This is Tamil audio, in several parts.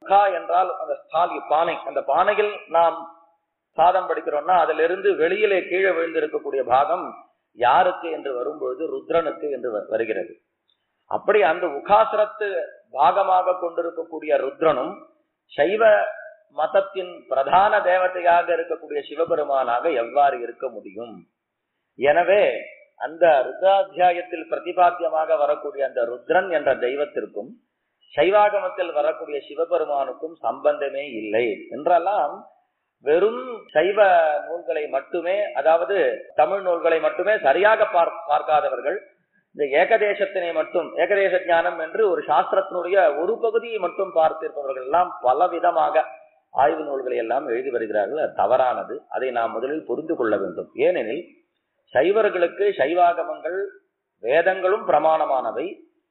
கா என்றால் அந்த ஸ்தாலி பானை, அந்த பானையில் நாம் சாதம் படிக்கிறோம்னா அதிலிருந்து வெளியிலே கீழே விழுந்திருக்கக்கூடிய பாகம் யாருக்கு என்று வரும்பொழுது ருத்ரனுக்கு என்று வருகிறது. அப்படி அந்த உகாசுரத்து பாகமாக கொண்டிருக்கக்கூடிய ருத்ரனும் சைவ மதத்தின் பிரதான தேவதையாக இருக்கக்கூடிய சிவபெருமானாக எவ்வாறு இருக்க முடியும்? எனவே அந்த ருத்ராத்தியாயத்தில் பிரதிபாத்தியமாக வரக்கூடிய அந்த ருத்ரன் என்ற தெய்வத்திற்கும் சைவாகமத்தில் வரக்கூடிய சிவபெருமானுக்கும் சம்பந்தமே இல்லை என்றெல்லாம் வெறும் சைவ நூல்களை மட்டுமே, அதாவது தமிழ் நூல்களை மட்டுமே சரியாக பார்க்காதவர்கள், இந்த ஏகதேசத்தினை மட்டும், ஏகதேச ஞானம் என்று ஒரு சாஸ்திரத்தினுடைய ஒரு பகுதியை மட்டும் பார்த்திருப்பவர்கள் எல்லாம் பல விதமாக ஆய்வு நூல்களை எல்லாம் எழுதி வருகிறார்கள். அது தவறானது. அதை நாம் முதலில் புரிந்து கொள்ள வேண்டும். ஏனெனில் சைவர்களுக்கு சைவாகமங்கள் வேதங்களும் பிரமாணமானவை.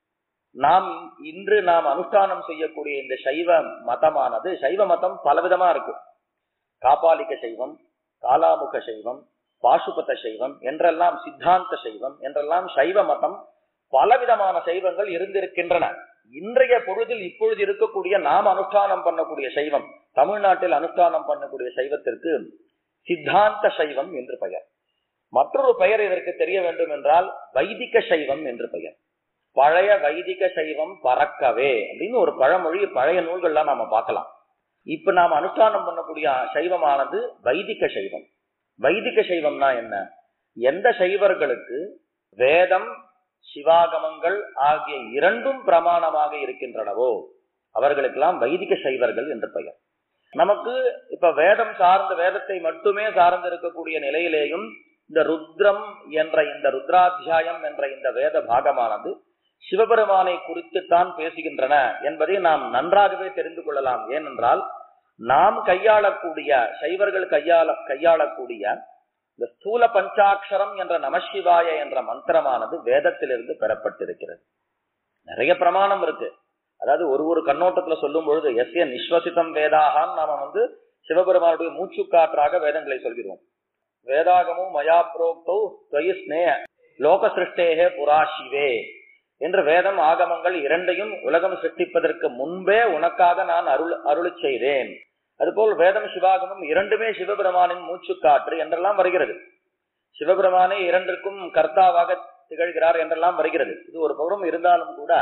இன்று நாம் அனுஷ்டானம் செய்யக்கூடிய இந்த சைவ மதமானது, சைவ மதம் பலவிதமா இருக்கு. காபாலிக சைவம், காலாமுக சைவம், பாசுபத சைவம் என்றெல்லாம், சித்தாந்த சைவம் என்றெல்லாம் சைவ மதம் பலவிதமான சைவங்கள் இருந்திருக்கின்றன. இன்றைய பொழுதில் இப்பொழுது இருக்கக்கூடிய நாம் அனுஷ்டானம் பண்ணக்கூடிய சைவம், தமிழ்நாட்டில் அனுஷ்டானம் பண்ணக்கூடிய சைவத்திற்கு சித்தாந்த சைவம் என்று பெயர். மற்றொரு பெயர் இதற்கு தெரிய வேண்டும் என்றால் வைதிக சைவம் என்று பெயர். பழைய வைதிக சைவம் பறக்கவே அப்படின்னு ஒரு பழமொழி பழைய நூல்கள்லாம் நாம பார்க்கலாம். இப்ப நாம் அனுஷ்டானம் பண்ணக்கூடிய சைவமானது வைதிக சைவம். வைதிக சைவம்னா என்ன? எந்த சைவர்களுக்கு வேதம் சிவாகமங்கள் ஆகிய இரண்டும் பிரமாணமாக இருக்கின்றனவோ அவர்களுக்கெல்லாம் வைதிக சைவர்கள் என்று பெயர். நமக்கு இப்ப வேதம் சார்ந்த, வேதத்தை மட்டுமே சார்ந்து இருக்கக்கூடிய நிலையிலேயும் இந்த ருத்ரம் என்ற இந்த ருத்ராத்தியாயம் என்ற இந்த வேத பாகமானது சிவபெருமானை குறித்துத்தான் பேசுகின்றன என்பதை நாம் நன்றாகவே தெரிந்து கொள்ளலாம். ஏனென்றால் நாம் கையாளக்கூடிய, சைவர்கள் கையாளக்கூடிய இந்த ஸ்தூல பஞ்சாட்சரம் என்ற நமசிவாய என்ற மந்திரமானது வேதத்திலிருந்து பெறப்பட்டிருக்கிறது. நிறைய பிரமாணம் இருக்கு. அதாவது ஒரு கண்ணோட்டத்துல சொல்லும் பொழுது எஸ்ய நிஸ்வசிதம் வேதாகான் நாம சிவபெருமானுடைய மூச்சுக்காற்றாக வேதங்களை சொல்கிறோம். வேதாகமும் மயா புரோக்தோ துவயி ஸ்நேய லோக சிருஷ்டேகே புராசிவே என்று வேதம் ஆகமங்கள் இரண்டையும் உலகம் சிருஷ்டிப்பதற்கு முன்பே உனக்காக நான் அருளி செய்தேன். அதுபோல் வேதம் சிவாகமம் இரண்டுமே சிவபெருமானின் மூச்சுக்காற்று என்றெல்லாம் வருகிறது. சிவபெருமானே இரண்டிற்கும் கர்த்தாவாக திகழ்கிறார் என்றெல்லாம் வருகிறது. இது ஒரு பௌரம் இருந்தாலும் கூட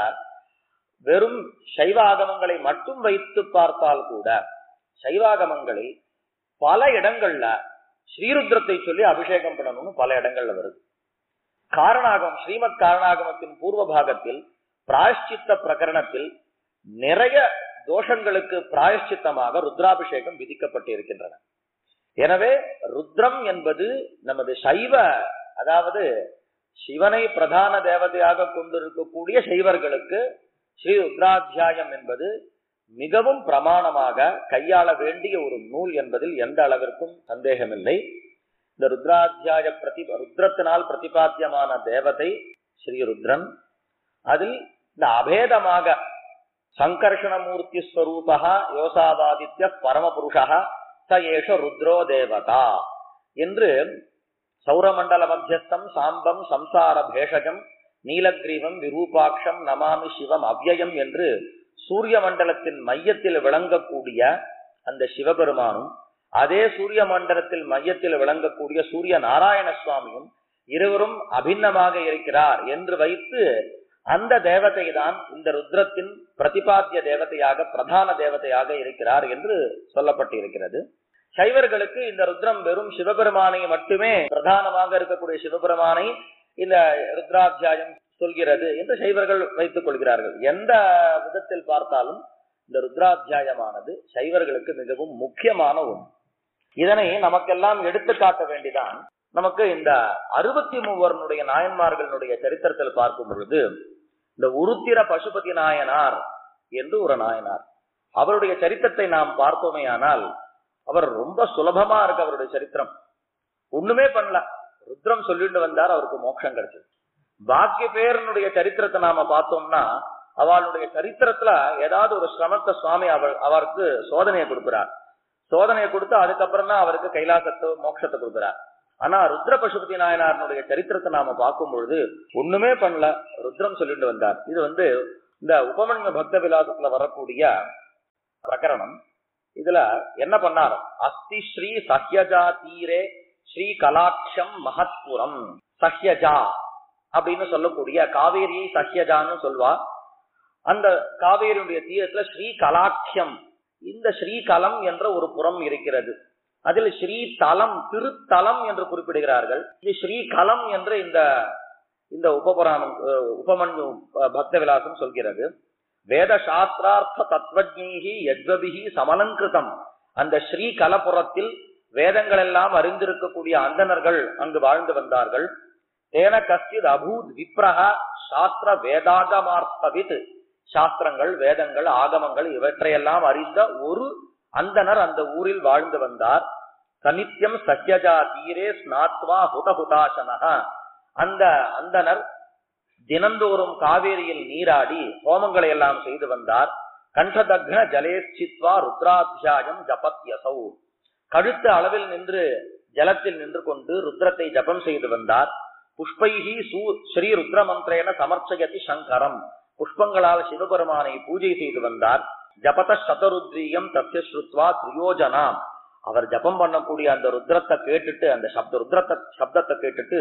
வெறும் சைவ ஆகமங்களை மட்டும் வைத்து பார்த்தால் கூட சைவாகமங்களில் பல இடங்கள்ல ஸ்ரீருத்ரத்தை சொல்லி அபிஷேகம் பண்ணணும்னு பல இடங்கள்ல வருது. காரணாகமம், ஸ்ரீமத் காரணாகமத்தின் பூர்வ பாகத்தில் பிராயஷ்சித்த பிரகரணத்தில் நிறைய தோஷங்களுக்கு பிராயஷ்சித்தமாக ருத்ராபிஷேகம் விதிக்கப்பட்டு இருக்கின்றன. எனவே ருத்ரம் என்பது நமது சைவ, அதாவது சிவனை பிரதான தேவதையாக கொண்டிருக்கக்கூடிய சைவர்களுக்கு ஸ்ரீ ருத்ராத்தியாயம் என்பது மிகவும் பிரமாணமாக கையாள வேண்டிய ஒரு நூல் என்பதில் எந்த அளவிற்கும் சந்தேகமில்லை. இந்த ருத்ராத்தியாய ருத்ரத்தினால் பிரதிபாத்தியமான தேவதை ஸ்ரீருத்ரன். அதில் இந்த அபேதமாக சங்கர்ஷணமூர்த்தி ஸ்வரூபா யோசாவாதித்ய பரமபுருஷா ச ஏஷ ருத்ரோ தேவதா என்று சௌரமண்டல மத்தியஸ்தம் சாம்பம் சம்சார பேஷஜம் நீலகிரீவம் விரூபாட்சம் நமாமி சிவம் அவ்யயம் என்று சூரிய மண்டலத்தின் மையத்தில் விளங்கக்கூடிய அந்த சிவபெருமானும், அதே சூரிய மண்டலத்தில் மையத்தில் விளங்கக்கூடிய சூரிய நாராயண சுவாமியும் இருவரும் அபிண்ணமாக இருக்கிறார் என்று வைத்து அந்த தேவதை தான் இந்த ருத்ரத்தின் பிரதிபாத்திய தேவதையாக, பிரதான தேவதையாக இருக்கிறார் என்று சொல்லப்பட்டு இருக்கிறது. சைவர்களுக்கு இந்த ருத்ரம் வெறும் சிவபெருமானை மட்டுமே, பிரதானமாக இருக்கக்கூடிய சிவபெருமானை இந்த ருத்ராத்தியாயம் சொல்கிறது என்று சைவர்கள் வைத்துக் கொள்கிறார்கள். எந்த விதத்தில் பார்த்தாலும் இந்த ருத்ராத்தியாயமானது சைவர்களுக்கு மிகவும் முக்கியமான ஒன்று. இதனை நமக்கெல்லாம் எடுத்து காட்ட வேண்டிதான். நமக்கு இந்த 63 நாயன்மார்களுடைய சரித்திரத்தில் பார்க்கும் பொழுது இந்த உருத்திர பசுபதி நாயனார் என்று ஒரு நாயனார், அவருடைய சரித்திரத்தை நாம் பார்த்தோமே ஆனால் அவர் ரொம்ப சுலபமா இருக்கு. அவருடைய சரித்திரம் ஒண்ணுமே பண்ணல, ருத்ரம் சொல்லிட்டு வந்தார், அவருக்கு மோட்சம் கிடைச்சது. பாக்கிய பேரனுடைய சரித்திரத்தை நாம பார்த்தோம்னா அவளுடைய சரித்திரத்துல ஏதாவது ஒரு சிரமத்தை சுவாமி அவருக்கு சோதனையை கொடுக்கிறார். சோதனையை கொடுத்து அதுக்கப்புறம் தான் அவருக்கு கைலாசத்தை மோட்சத்தை கொடுக்கிறார். ஆனா ருத்ர பசுபதி நாயனாருடைய சரித்திரத்தை நாம பார்க்கும் பொழுது ஒண்ணுமே பண்ணல, ருத்ரம் சொல்லிட்டு வந்தார். இது இந்த உபமன்ய பக்த விலாசத்துல வரக்கூடிய பிரகரணம். இதுல என்ன பண்ணார்? அஸ்தி ஸ்ரீ சஹ்யஜா தீரே ஸ்ரீ கலாட்சம் மகத்புரம். சஹ்யஜா அப்படின்னு சொல்லக்கூடிய காவேரியை சஹ்யஜான்னு சொல்வா. அந்த காவேரியுடைய தீரத்துல ஸ்ரீ கலாட்சியம், இந்த ஸ்ரீகலம் என்ற ஒரு புறம் இருக்கிறது. அதில் ஸ்ரீதலம், திருத்தலம் என்று குறிப்பிடுகிறார்கள். இது ஸ்ரீகலம் என்று இந்த உபபுராணம் உபமன்யு பக்த விலாசம் சொல்கிறது. வேத சாஸ்திரார்த்த தத்வஜ்ஞைஹி யஜ்வபிஹி சமலங்கிருதம். அந்த ஸ்ரீகலபுரத்தில் வேதங்கள் எல்லாம் அறிந்திருக்கக்கூடிய அந்தணர்கள் அங்கு வாழ்ந்து வந்தார்கள். தேன கஸ்தித் அபூத் விப்ரஹ சாஸ்திர வேதாகமார்த்தவித். சாஸ்திரங்கள், வேதங்கள், ஆகமங்கள் இவற்றையெல்லாம் அறிந்த ஒரு அந்தனர் அந்த ஊரில் வாழ்ந்து வந்தார். சநித்யம் சஹ்யஜா தீரே ஸ்நாத்வா ஹுதஹுதாசனஹ. அந்த அந்தனர் தினந்தோறும் காவேரியில் நீராடி ஹோமங்களை எல்லாம் செய்து வந்தார். கண்டதக்ன ஜலேச்சித்வா ருத்ராத்தியாயம் ஜபத்யசௌ. கழுத்து அளவில் நின்று ஜலத்தில் நின்று கொண்டு ருத்ரத்தை ஜபம் செய்து வந்தார். புஷ்பைஹி ஸ்ரீ ருத்ர மந்திரேன சமர்ச்சயதி சங்கரம். புஷ்பங்களால் சிவபெருமானை பூஜை செய்து வந்தார். ஜபத சதருத்ரீயம் தஸ்ய ஸ்ருத்வா திரியோஜனாம். அவர் ஜபம் பண்ணக்கூடிய அந்த ருத்ரத்தை கேட்டுட்டு, அந்த சப்தத்தை கேட்டுட்டு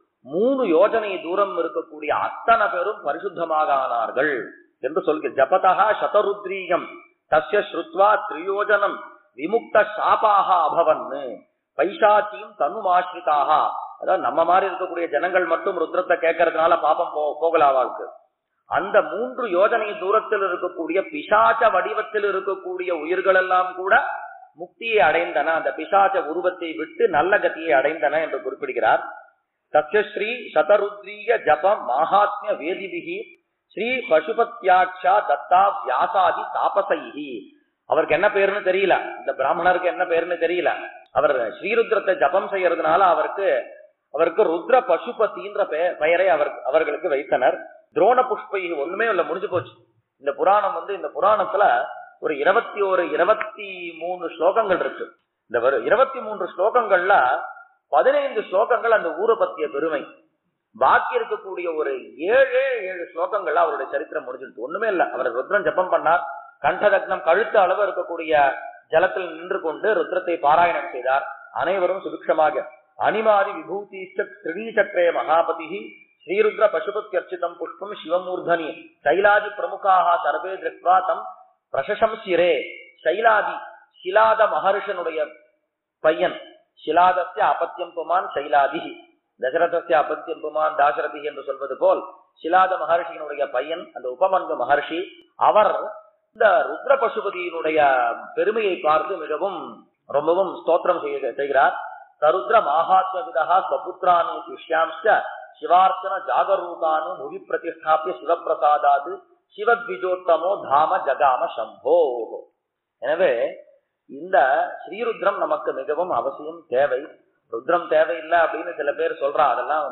3 யோஜனை தூரம் இருக்கக்கூடிய அத்தனை பேரும் பரிசுத்தமாக ஆனார்கள் என்று சொல்கிற. ஜபதா சதருத்ரீயம் தஸ்ய ஸ்ருத்வா திரியோஜனம் விமுக்த சாபாக அபவன்னு பைசாச்சியும் தனுமாஸ்ரிதாக. அதாவது நம்ம மாதிரி இருக்கக்கூடிய ஜனங்கள் மட்டும் ருத்ரத்தை கேட்கறதுனால பாபம் போகலா வாழ்க்கை. அந்த 3 யோஜனை தூரத்தில் இருக்கக்கூடிய பிசாச்ச வடிவத்தில் இருக்கக்கூடிய உயிர்கள் எல்லாம் கூட முக்தியை அடைந்தன, அந்த பிசாச்ச உருவத்தை விட்டு நல்ல கதியை அடைந்தன என்று குறிப்பிடுகிறார். தஸ்யஸ்ரீ சதருத்ரீய ஜப மகாத்மிய வேதிபிகி ஸ்ரீ பசுபத்யாட்சா தத்தா வியாசாதி தாபசைஹி. அவருக்கு என்ன பேருன்னு தெரியல, இந்த பிராமணருக்கு என்ன பேருன்னு தெரியல. அவர் ஸ்ரீருத்ரத்தை ஜபம் செய்யறதுனால அவருக்கு ருத்ர பசுபதின்ற பெயரை அவர்களுக்கு வைத்தனர். துரோண புஷ்பை ஒண்ணுமே இல்ல, முடிஞ்சு போச்சு. இந்த புராணம் இந்த புராணத்துல ஒரு 23 ஸ்லோகங்கள் இருக்கு. இந்த 23 ஸ்லோகங்கள்ல 15 ஸ்லோகங்கள் அந்த ஊரை பத்திய பெருமை. பாக்கி இருக்கக்கூடிய ஒரு 7 ஸ்லோகங்கள்ல அவருடைய சரித்திரம் முடிஞ்சிருக்கு. ஒண்ணுமே இல்ல, அவர் ருத்ரன் ஜபம் பண்ணார். கண்டதக்னம் கழுத்து அளவு இருக்கக்கூடிய ஜலத்தில் நின்று கொண்டு ருத்ரத்தை பாராயணம் செய்தார். அனைவரும் சுபிக்ஷமாக அனிமாதி விபூதி திரிசக்கரே மகாபதி ஸ்ரீருத்ர பசுபத்யர்ச்சிதம் புஷ்பம் சிவமூர்தனி சைலாதி பிரமுகாக சர்வே திருஷ்வா தம் பிரசம்சிரே. சைலாதி சிலாத மகர்ஷனுடைய பையன், சிலாதஸ்ய அபத்தியம் புமான் சைலாதி, தசரதஸ்ய அபத்தியம் புமான் தாசரதி என்று சொல்வது போல் சிலாத மகர்ஷியினுடைய பையன் அந்த உபமன்யு மகர்ஷி. அவர் இந்த ருத்ர பசுபதியினுடைய பெருமையை பார்த்து ரொம்பவும் ஸ்தோத்திரம் செய்கிறார். சருத்ர மகாத்மவிதா ஸ்வபுத்திரானு சிஷ்யாம்ச சிவார்ச்சன ஜாகரூகானு முவி பிரதிஷ்டாபிய சிவபிரசாதாது சிவத்விஜோத்தமோ தாம ஜகாம சம்போ. எனவே இந்த ஸ்ரீருத்ரம் நமக்கு மிகவும் அவசியம், தேவை. ருத்ரம் தேவையில்லை அப்படின்னு சில பேர் சொல்றா. அதெல்லாம்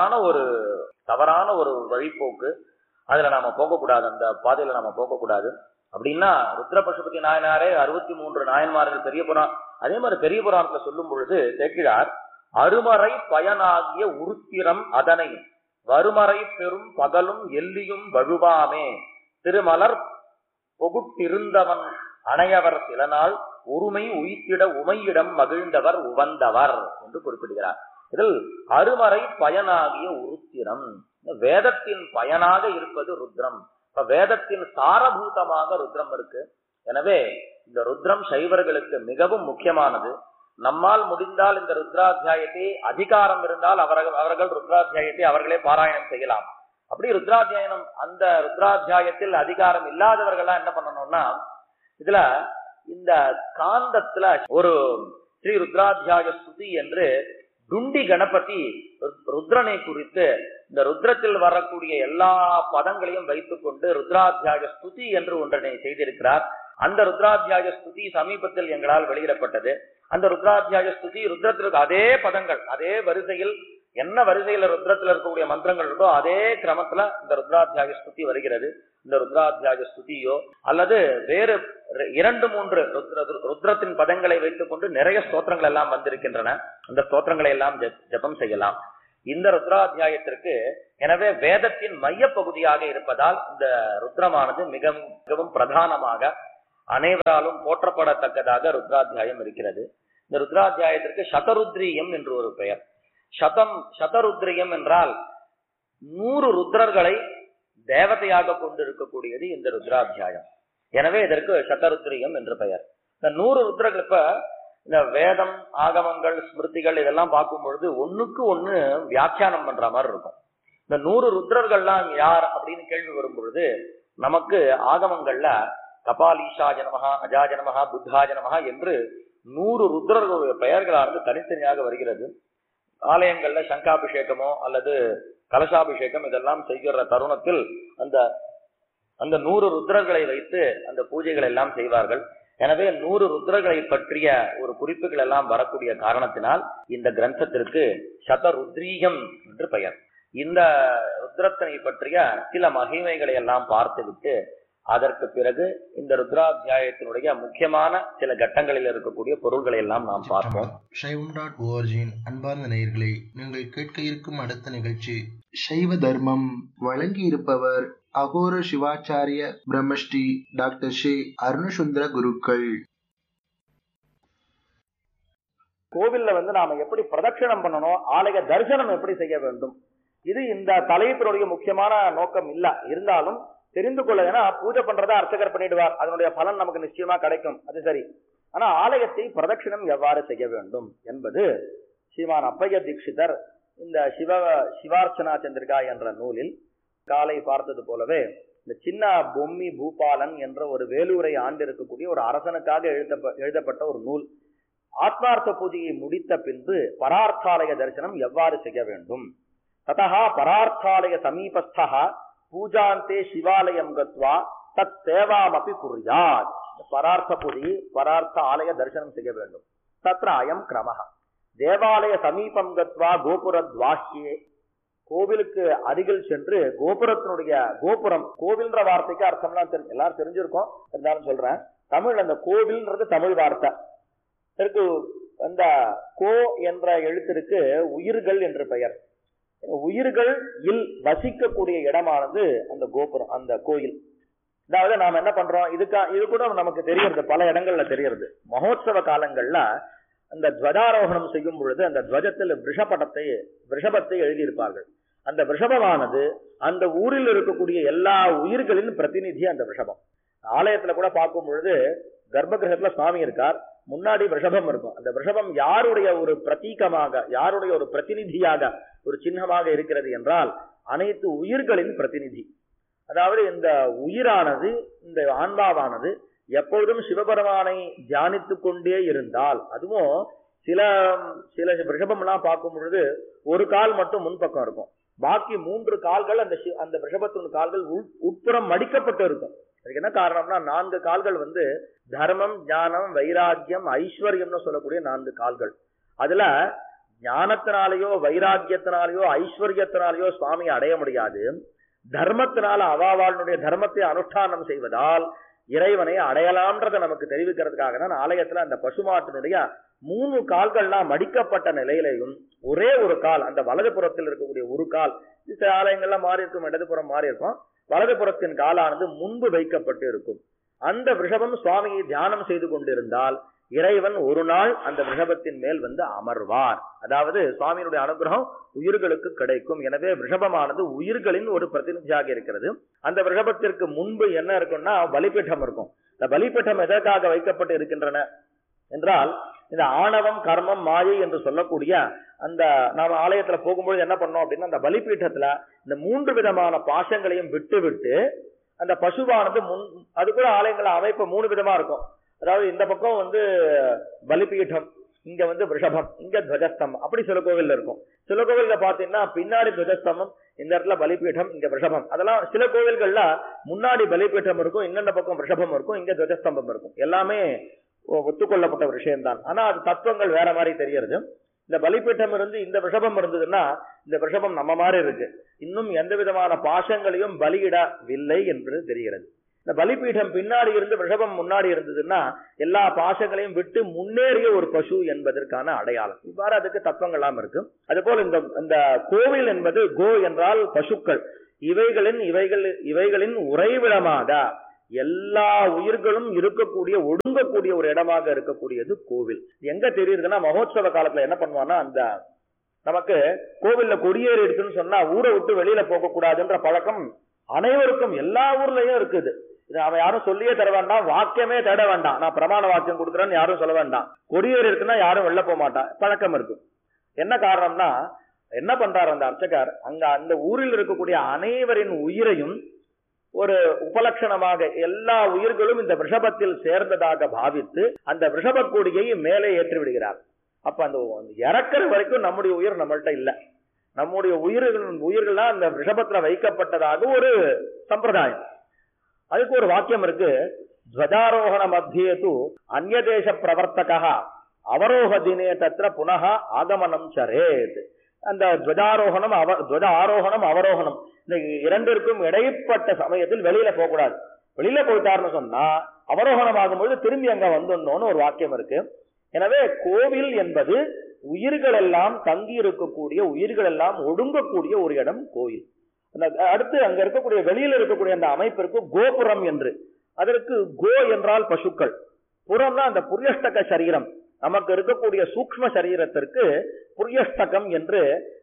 தவறான ஒரு வழிபோக்கு. அதுல நாம போகக்கூடாது, அந்த பாதையில நாம போகக்கூடாது. அப்படின்னா ருத்ர பசுபதி நாயனாரே 63 நாயன்மார்கள் பெரிய புராணம். அதே மாதிரி பெரிய புராணத்துல சொல்லும் பொழுது தேக்கிழார் அருமறை பயனாகிய உருத்திரம் அதனை வருமறை பெரும் பகலும் எல்லியும் வழுவாமே திருமலர் பொகுட்டிருந்தவன் அணையவர் சில நாள் உரிமை உயிர்த்திட உமையிடம் மகிழ்ந்தவர் உவந்தவர் என்று குறிப்பிடுகிறார். இதில் அருமறை பயனாகிய உருத்திரம், வேதத்தின் பயனாக இருப்பது ருத்ரம். இப்ப வேதத்தின் சாரபூதமாக ருத்ரம் இருக்கு. எனவே இந்த ருத்ரம் சைவர்களுக்கு மிகவும் முக்கியமானது. நம்மால் முடிந்தால் இந்த ருத்ராத்தியாயத்தை, அதிகாரம் இருந்தால் அவர்கள் ருத்ராத்தியாயத்தை அவர்களே பாராயணம் செய்யலாம். அப்படி ருத்ராத்தியாயனம் அந்த ருத்ராத்தியாயத்தில் அதிகாரம் இல்லாதவர்களா என்ன பண்ணணும்னா, இதுல இந்த காந்தத்துல ஒரு ஸ்ரீ ருத்ராத்தியாய ஸ்துதி என்று துண்டி கணபதி ருத்ரனை குறித்து இந்த ருத்ரத்தில் வரக்கூடிய எல்லா பதங்களையும் வைத்துக் கொண்டு ருத்ராத்தியாய ஸ்துதி என்று ஒன்றனை செய்திருக்கிறார். அந்த ருத்ராத்தியாய ஸ்துதி சமீபத்தில் எங்களால் வெளியிடப்பட்டது. அந்த ருத்ராத்தியாய ஸ்துதி ருத்ரத்திற்கு அதே பதங்கள், அதே வரிசையில், என்ன வரிசையில ருத்ரத்தில் இருக்கக்கூடிய மந்திரங்கள் இருக்கோ அதே கிரமத்துல இந்த ருத்ராத்தியாய ஸ்துதி வருகிறது. இந்த ருத்ராத்தியாய ஸ்துதியோ அல்லது வேறு 2-3 ருத்ரத்தின் பதங்களை வைத்துக் கொண்டு நிறைய ஸ்தோத்திரங்கள் எல்லாம் வந்திருக்கின்றன. அந்த ஸ்தோத்திரங்களை எல்லாம் ஜபம் செய்யலாம் இந்த ருத்ராத்தியாயத்திற்கு. எனவே வேதத்தின் மைய பகுதியாக இருப்பதால் இந்த ருத்ரமானது மிகவும் பிரதானமாக அனைவராலும் போற்றப்படத்தக்கதாக ருத்ராத்தியாயம் இருக்கிறது. இந்த ருத்ராத்தியாயத்திற்கு சதருத்ரியம் என்று ஒரு பெயர். சதருத்ரியம் என்றால் 100 ருத்ரர்களை தேவதையாக கொண்டிருக்கக்கூடியது இந்த ருத்ராத்தியாயம். எனவே இதற்கு சதருத்ரியம் என்று பெயர். இந்த 100 ருத்ரர்கள், இப்ப இந்த வேதம், ஆகமங்கள், ஸ்மிருதிகள் இதெல்லாம் பார்க்கும் பொழுது ஒண்ணுக்கு ஒண்ணு வியாக்கியானம் பண்ற மாதிரி இருக்கும். இந்த 100 ருத்ரர்கள்லாம் யார் அப்படின்னு கேள்வி வரும் பொழுது நமக்கு ஆகமங்கள்ல கபாலீஷாய நமஹ, அஜாய நமஹ, புத்தாய நமஹ என்று 100 ருத்ரர்களுடைய பெயர்களானது தனித்தனியாக வருகிறது. ஆலயங்கள்ல சங்காபிஷேகமோ அல்லது கலசாபிஷேகம் இதெல்லாம் செய்கிற தருணத்தில் அந்த 100 ருத்ரர்களை வைத்து அந்த பூஜைகள் எல்லாம் செய்வார்கள். எனவே 100 ருத்ரர்களை பற்றிய ஒரு குறிப்புகள் எல்லாம் வரக்கூடிய காரணத்தினால் இந்த கிரந்தத்திற்கு சதருத்ரீகம் என்று பெயர். இந்த ருத்ரத்தினை பற்றிய சில மகிமைகளை எல்லாம் பார்த்துவிட்டு அதற்கு பிறகு இந்த ருத்ராத்தியாயத்தினுடைய முக்கியமான சில கட்டங்களில் இருக்கக்கூடிய பொருள்களை எல்லாம் நாம் பார்ப்போம். shaivam.org அன்பார்ந்த நேயர்களே, நீங்கள் கேட்க இருக்கும் அடுத்த நிகழ்ச்சி சைவ தர்மம். வழங்கி இருப்பவர் அகோர சிவாச்சாரிய பிரம்மஸ்ரீ டாக்டர் ஸ்ரீ அருணசுந்தர குருக்கள். கோவில்ல நாம எப்படி பிரதட்சணம் பண்ணணும், ஆலய தரிசனம் எப்படி செய்ய வேண்டும், இது இந்த தலைப்பினுடைய முக்கியமான நோக்கம் இல்ல. இருந்தாலும் தெரிந்து கொள்ள, ஏன்னா பூஜை பண்றதா அர்ச்சகர் பண்ணிடுவார், அதனுடைய பலன் நமக்கு நிச்சயமா கிடைக்கும், அது சரி. ஆனா ஆலயத்தை பிரதட்சணம் எவ்வாறு செய்ய வேண்டும் என்பது ஸ்ரீமான் அப்பைய தீட்சிதர் இந்த சிவார்ச்சனா சந்திரிகா என்ற நூலில் காலை பார்த்தது போலவே இந்த சின்ன பொம்மி பூபாலன் என்ற ஒரு வேலூரை ஆண்டு இருக்கக்கூடிய ஒரு அரசனுக்காக எழுதப்பட்ட ஒரு நூல். ஆத்மார்த்த பூஜையை முடித்த பின்பு பரார்த்தாலய தரிசனம் எவ்வாறு செய்ய வேண்டும், ததா பரார்த்தாலய சமீபஸ்தா பூஜாந்தே சிவாலயம் கத்வா தத் சேவாமபி குர்யாத். பரார்த்த பூஜை, பரார்த்த ஆலய தரிசனம் செய்ய வேண்டும். தத்ர அயம் கிரமஹ. தேவாலய சமீபம் கத்வா கோபுரத்வாஹ்யே, கோவிலுக்கு அருகில் சென்று கோபுரத்தினுடைய, கோபுரம் கோவில்ன்ற வார்த்தைக்கு அர்த்தம்லாம் எல்லாரும் தெரிஞ்சிருக்கோம், இருந்தாலும் சொல்றேன். தமிழ் அந்த கோவில்ன்றது தமிழ் வார்த்தை. இதற்கு அந்த கோ என்ற எழுத்திற்கு உயிர்கள் என்று பெயர். உயிர்கள் இல் வசிக்கக்கூடிய இடமானது அந்த கோபுரம், அந்த கோயில். அதாவது நாம என்ன பண்றோம், இது கூட நமக்கு தெரியறது, பல இடங்கள்ல தெரியறது. மகோத்சவ காலங்கள்ல அந்த துவஜாரோகணம் செய்யும் பொழுது அந்த துவஜத்தில் ரிஷபத்தை எழுதியிருப்பார்கள். அந்த ரிஷபமானது அந்த ஊரில் இருக்கக்கூடிய எல்லா உயிர்களின் பிரதிநிதி. அந்த ரிஷபம் ஆலயத்துல கூட பார்க்கும் பொழுது கர்ப்ப கிரகத்துல சுவாமி இருக்கார், முன்னாடி ரிஷபம் இருக்கும். அந்த ரிஷபம் யாருடைய ஒரு பிரதீகமாக, யாருடைய ஒரு பிரதிநிதியாக, ஒரு சின்னமாக இருக்கிறது என்றால் அனைத்து உயிர்களின் பிரதிநிதி. அதாவது இந்த உயிரானது, இந்த ஆன்மாவானது எப்பொழுதும் சிவபெருமானை தியானித்துக் கொண்டே இருந்தால், அதுவும் சில ரிஷபம் எல்லாம் பார்க்கும் பொழுது ஒரு கால் மட்டும் முன்பக்கம் இருக்கும், பாக்கி 3 கால்கள் அந்த ரிஷபத்தின் கால்கள் உட்புறம் மடிக்கப்பட்டு இருக்கும். அதுக்கு என்ன காரணம்னா 4 கால்கள் தர்மம், ஞானம், வைராக்கியம், ஐஸ்வர்யம்னு சொல்லக்கூடிய 4 கால்கள். அதுல ஞானத்தினாலேயோ வைராக்கியத்தினாலேயோ ஐஸ்வர்யத்தினாலேயோ சுவாமியை அடைய முடியாது. தர்மத்தினால அவாவாளுடைய தர்மத்தை அனுஷ்டானம் செய்வதால் இறைவனை அடையலாம்ன்றதை நமக்கு தெரிவிக்கிறதுக்காக தான் ஆலயத்துல அந்த பசுமாட்டினுடைய 3 கால்கள்லாம் மடிக்கப்பட்ட நிலையிலையும் ஒரே ஒரு கால், அந்த வலதுபுறத்தில் இருக்கக்கூடிய ஒரு கால், சில ஆலயங்கள்ல மாறி இருக்கும், இடதுபுறம் மாறி இருக்கும், வலதுபுறத்தின் காலானது முன்பு வைக்கப்பட்டு இருக்கும். அந்த ரிஷபம் சுவாமியை தியானம் செய்து கொண்டிருந்தால் இறைவன் ஒரு நாள் அந்த ரிஷபத்தின் மேல் அமர்வார். அதாவது சுவாமியினுடைய அனுகிரகம் உயிர்களுக்கு கிடைக்கும். எனவே ரிஷபமானது உயிர்களின் ஒரு பிரதிநிதியாக இருக்கிறது. அந்த ரிஷபத்திற்கு முன்பு என்ன இருக்கும்னா பலிபீடம் இருக்கும். இந்த பலிபீடம் எதற்காக வைக்கப்பட்டு இருக்கின்றன என்றால், இந்த ஆணவம், கர்மம், மாயை என்று சொல்லக்கூடிய அந்த நாம ஆலயத்துல போகும்போது என்ன பண்ணோம் அப்படின்னா, அந்த பலிபீட்டத்துல இந்த 3 விதமான பாசங்களையும் விட்டு அந்த பசுவானது அது கூட ஆலயங்கள அமைப்பு 3 விதமா இருக்கும். அதாவது இந்த பக்கம் பலிபீடம், இங்க ரிஷபம், இங்க துவஜஸ்தம்பம், அப்படி சில கோவில் இருக்கும். சில கோவில்ல பாத்தீங்கன்னா பின்னாடி துவஜஸ்தம்பம், இந்த இடத்துல பலிபீடம், இங்க ரிஷபம். அதெல்லாம் சில கோவில்கள்ல முன்னாடி பலிபீடம் இருக்கும், இந்த பக்கம் ரிஷபம் இருக்கும், இங்க துவஜஸ்தம்பம் இருக்கும். எல்லாமே ஒத்துக்கொள்ளப்பட்ட ஒரு விஷயம்தான். ஆனா அது தத்துவங்கள் வேற மாதிரி தெரியறது. இந்த பலிபீட்டம் இருந்து இந்த ரிஷபம் இருந்ததுன்னா இந்த ரிஷபம் நம்ம மாதிரி இருக்கு, இன்னும் எந்த விதமான பாசங்களையும் பலியிடவில்லை என்று தெரிகிறது. இந்த பலிபீடம் பின்னாடி இருந்து ரிஷபம் முன்னாடி இருந்ததுன்னா எல்லா பாசங்களையும் விட்டு முன்னேறிய ஒரு பசு என்பதற்கான அடையாளம். இவ்வாறு அதுக்கு தத்துவங்கள்லாம் இருக்கு. அதுபோல் இந்த கோவில் என்பது கோ என்றால் பசுக்கள், இவைகளின் உறைவிடமாக எல்லா உயிர்களும் இருக்கக்கூடிய ஒடுங்கக்கூடிய ஒரு இடமாக இருக்கக்கூடியது கோவில். எங்க தெரியுதுன்னா மகோத்சவ காலத்துல என்ன பண்ணுவான்னா, அந்த நமக்கு கோவில்ல கொடியேறி இருக்குன்னு சொன்னா ஊரை விட்டு வெளியில போக கூடாதுன்ற பழக்கம் அனைவருக்கும் எல்லா ஊர்லயும் இருக்குது. அவன் யாரும் சொல்லியே தர வேண்டாம், வாக்கியமே தேட வேண்டாம், நான் பிரமாண வாக்கியம் கொடுக்குறேன்னு யாரும் சொல்ல வேண்டாம். கொடியேறி இருக்குன்னா யாரும் வெளில போக மாட்டான், பழக்கம் இருக்கு. என்ன காரணம்னா, என்ன பண்றாரு அந்த அர்ச்சகர், அங்க அந்த ஊரில் இருக்கக்கூடிய அனைவரின் உயிரையும் ஒரு உபலட்சணமாக எல்லா உயிர்களும் இந்த விஷபத்தில் சேர்ந்ததாக பாவித்து அந்த விஷப கொடியை மேலே ஏற்றி விடுகிறார். அப்ப அந்த இறக்குற வரைக்கும் நம்முடைய உயிர் நம்மள்கிட்ட இல்ல, நம்முடைய உயிர்கள்லாம் அந்த விஷபத்துல வைக்கப்பட்டதாக ஒரு சம்பிரதாயம். அதுக்கு ஒரு வாக்கியம் இருக்கு, துவஜாரோகண மத்தியேது அந்நிய தேச பிரவர்த்தகா அவரோக தினே தத்ர புனः ஆகமனம் சரேத். அந்த துவஜாரோகணம் துவஜ ஆரோகணம் அவரோகணம் இந்த இரண்டிற்கும் இடைப்பட்ட சமயத்தில் வெளியில போகக்கூடாது. வெளியில போயிட்டாருன்னு சொன்னா அவரோகணம் ஆகும்போது திரும்பி அங்க வந்துடணும்னு ஒரு வாக்கியம் இருக்கு. எனவே கோவில் என்பது உயிர்கள் எல்லாம் தங்கி இருக்கக்கூடிய, உயிர்கள் எல்லாம் ஒடுங்கக்கூடிய ஒரு இடம் கோயில். அடுத்து அங்க இருக்கக்கூடிய வெளியில இருக்கக்கூடிய அந்த அமைப்பிற்கு கோபுரம் என்று, அதற்கு கோ என்றால் பசுக்கள், புறம்னா அந்த புரியஷ்டக சரீரம், நமக்கு இருக்கக்கூடிய சூக்ஷ்ம சரீரத்திற்கு புரியஷ்டகம் என்று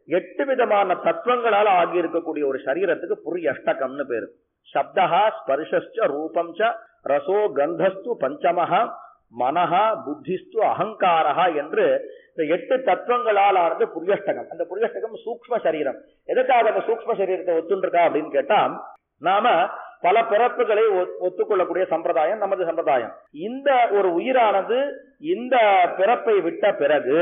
8 விதமான தத்துவங்களால் ஆகி இருக்கக்கூடிய ஒரு சரீரத்துக்கு புரியஷ்டகம்னு பேரு. சப்தஹா ஸ்பர்ஷஸ்ச ரூபம்ச ரசோ கந்தஸ்து பஞ்சமஹா மனஹா புத்திஸ்து அகங்காரஹா என்று இந்த 8 தத்துவங்களால் ஆனது புரியஷ்டகம். அந்த புரியஷ்டகம் சூக்ஷ்ம சரீரம். எதுக்காக அந்த சூக்ஷ்ம சரீரத்தை ஒத்துண்டிருக்கா அப்படின்னு கேட்டா, நாம பல பிறப்புகளை ஒத்துக்கொள்ளக்கூடிய சம்பிரதாயம் நமது சம்பிரதாயம். இந்த ஒரு உயிரானது இந்த பிறப்பை விட்ட பிறகு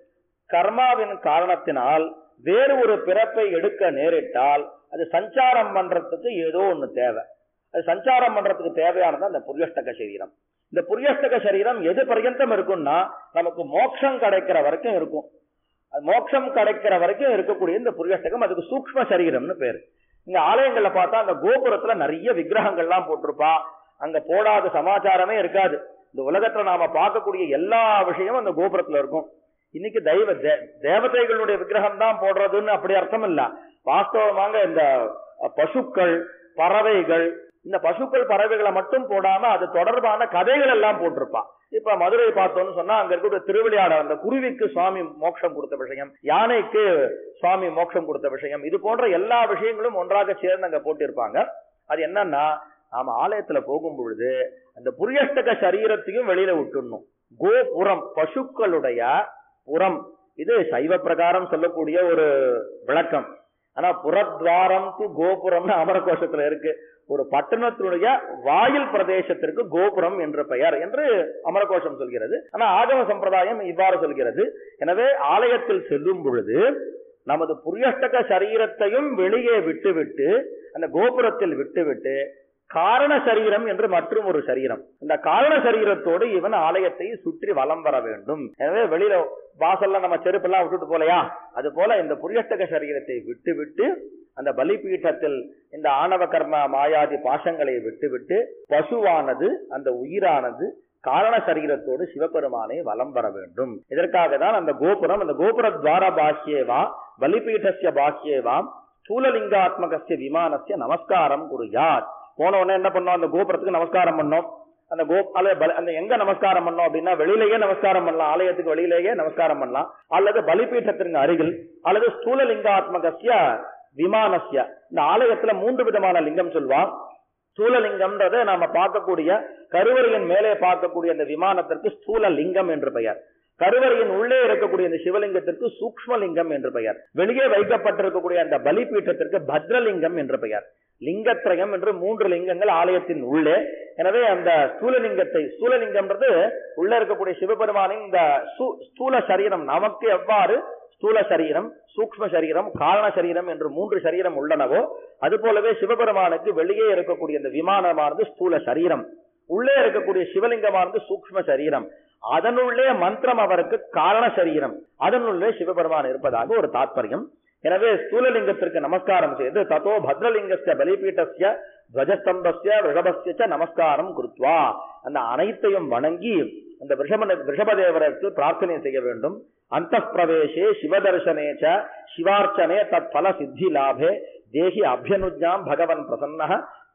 கர்மாவின் காரணத்தினால் வேறு ஒரு பிறப்பை எடுக்க நேரிட்டால் அது சஞ்சாரம் பண்றதுக்கு ஏதோ ஒண்ணு தேவை. அது சஞ்சாரம் பண்றதுக்கு தேவையானது அந்த புரியஷ்டக சரீரம். இந்த புரியஷ்டக சரீரம் எது பர்யந்தம் இருக்கும்னா நமக்கு மோட்சம் கிடைக்கிற வரைக்கும் இருக்கும். மோட்சம் கிடைக்கிற வரைக்கும் இருக்கக்கூடிய இந்த புரியஷ்டகம், அதுக்கு சூக்ஷ்ம சரீரம்னு பேரு. இங்க ஆலயங்கள்ல பார்த்தா அந்த கோபுரத்துல நிறைய விக்கிரகங்கள்லாம் போட்டிருப்பா, அங்க போடாத சமாச்சாரமே இருக்காது. இந்த உலகத்துல நாம பார்க்கக்கூடிய எல்லா விஷயமும் அந்த கோபுரத்துல இருக்கும். இன்னைக்கு தேவதைகளுடைய விக்கிரகம் தான் போடுறதுன்னு அப்படி அர்த்தம் இல்ல. வாஸ்தவமாக இந்த பசுக்கள் பறவைகள், இந்த பசுக்கள் பறவைகளை மட்டும் போடாம அது தொடர்பான கதைகள் எல்லாம் போட்டிருப்பா. இப்ப மதுரை பார்த்தோம்னு சொன்னா அங்க இருக்கக்கூடிய திருவிளையாடல், அந்த குருவிக்கு சுவாமி மோட்சம் கொடுத்த விஷயம், யானைக்கு சுவாமி மோட்சம் கொடுத்த விஷயம், இது போன்ற எல்லா விஷயங்களும் ஒன்றாக சேர்ந்து அங்க போட்டிருப்பாங்க. அது என்னன்னா, நாம ஆலயத்துல போகும் பொழுது அந்த புரியஷ்டக சரீரத்தையும் வெளியில விட்டுடணும். கோபுரம் பசுக்களுடைய புறம், இது சைவ பிரகாரம் சொல்லக்கூடிய ஒரு விளக்கம். ஆனா புறத்வாரம் து கோபுரம்னு அமரகோஷத்துல இருக்கு. ஒரு பட்டணத்தினுடைய வாயில் பிரதேசத்திற்கு கோபுரம் என்ற பெயர் என்று அமரகோஷம் சொல்கிறது. ஆனா ஆகம சம்பிரதாயம் இவ்வாறு சொல்கிறது. எனவே ஆலயத்தில் செல்லும் பொழுது நமது புரியஷ்டக சரீரத்தையும் வெளியே விட்டுவிட்டு அந்த கோபுரத்தில் விட்டுவிட்டு காரண சரீரம் என்று மற்றும் ஒரு சரீரம், இந்த காரண சரீரத்தோடு இவன் ஆலயத்தை சுற்றி வலம் வர வேண்டும். எனவே வெளியில வாசல்ல நம்ம செருப்பெல்லாம் விட்டுட்டு போலையா, அது போல இந்த புரியஷ்டக சரீரத்தை விட்டுவிட்டு அந்த பலிபீட்டத்தில் இந்த ஆணவ கர்ம மாயாதி பாசங்களை விட்டுவிட்டு பசுவானது அந்த உயிரானது காரண சரீரத்தோடு சிவபெருமானை வலம் வர வேண்டும். இதற்காக தான் அந்த கோபுரம், அந்த கோபுர துவார பாஷ்யேவா பலிபீட்டஸ்ய பாஷ்யேவாம் ஸ்தூலலிங்காத்மகஸ்ய விமானஸ்ய நமஸ்காரம் குருயாத். போன உடனே என்ன பண்ணோம், அந்த கோபுரத்துக்கு நமஸ்காரம் பண்ணோம். அந்த அந்த எங்க நமஸ்காரம் பண்ணோம் அப்படின்னா வெளியிலேயே நமஸ்காரம் பண்ணலாம், ஆலயத்துக்கு வெளியிலேயே நமஸ்காரம் பண்ணலாம், அல்லது பலிபீட்டத்திற்கு அருகில், அல்லது ஸ்தூலலிங்காத்மகஸ்ய விமானஸ்ய. இந்த ஆலயத்துல 3 விதமான லிங்கம் சொல்வான். ஸ்தூலலிங்கம்ன்றத நாம பார்க்கக்கூடிய கருவறையின் மேலே பார்க்கக்கூடிய அந்த விமானத்திற்கு ஸ்தூல லிங்கம் என்று பெயர். கருவறையின் உள்ளே இருக்கக்கூடிய இந்த சிவலிங்கத்திற்கு சூக்ஷ்மலிங்கம் என்று பெயர். வெளியே வைக்கப்பட்டிருக்கக்கூடிய அந்த பலிபீட்டத்திற்கு பத்ரலிங்கம் என்று பெயர். லிங்கத்ரயம் என்று 3 லிங்கங்கள் ஆலயத்தின் உள்ளே. எனவே அந்த ஸ்தூலலிங்கம்ன்றது உள்ள இருக்கக்கூடிய சிவபெருமானின் இந்த ஸ்தூல சரீரம், நமக்கு எவ்வாறு ஸ்தூல சரீரம், சூக்ஷ்ம சரீரம், காரண சரீரம் என்று 3 சரீரம் உள்ளனவோ அது போலவே சிவபெருமானுக்கு வெளியே இருக்கக்கூடிய இந்த விமானமானது ஸ்தூல சரீரம், உள்ளே இருக்கக்கூடிய சிவலிங்கமானது சூக்ஷ்ம சரீரம், அதனுள்ளே மந்திரம் அவருக்கு காரண சரீரம், அதனுள்ளே சிவபெருமான் இருப்பதாக ஒரு தாத்பரியம். எனவே ஸ்தூலலிங்கத்திற்கு நமஸ்காரம் செய்து ததோ பத்ரலிங்கஸ்ய பலிபீட்டஸ்ய துவஜஸ்தம்பஸ்ய ரிஷபஸ்ய நமஸ்காரம் குருத்வா, அந்த அனைத்தையும் வணங்கி அந்த ரிஷபதேவருக்கு பிரார்த்தனை செய்ய வேண்டும். அந்த பிரவேசே சிவதர்சனேச்ச சிவார்ச்சனே தத் பல சித்தி லாபே தேகி அபியனுஜாம் பகவன் பிரசன்னஹ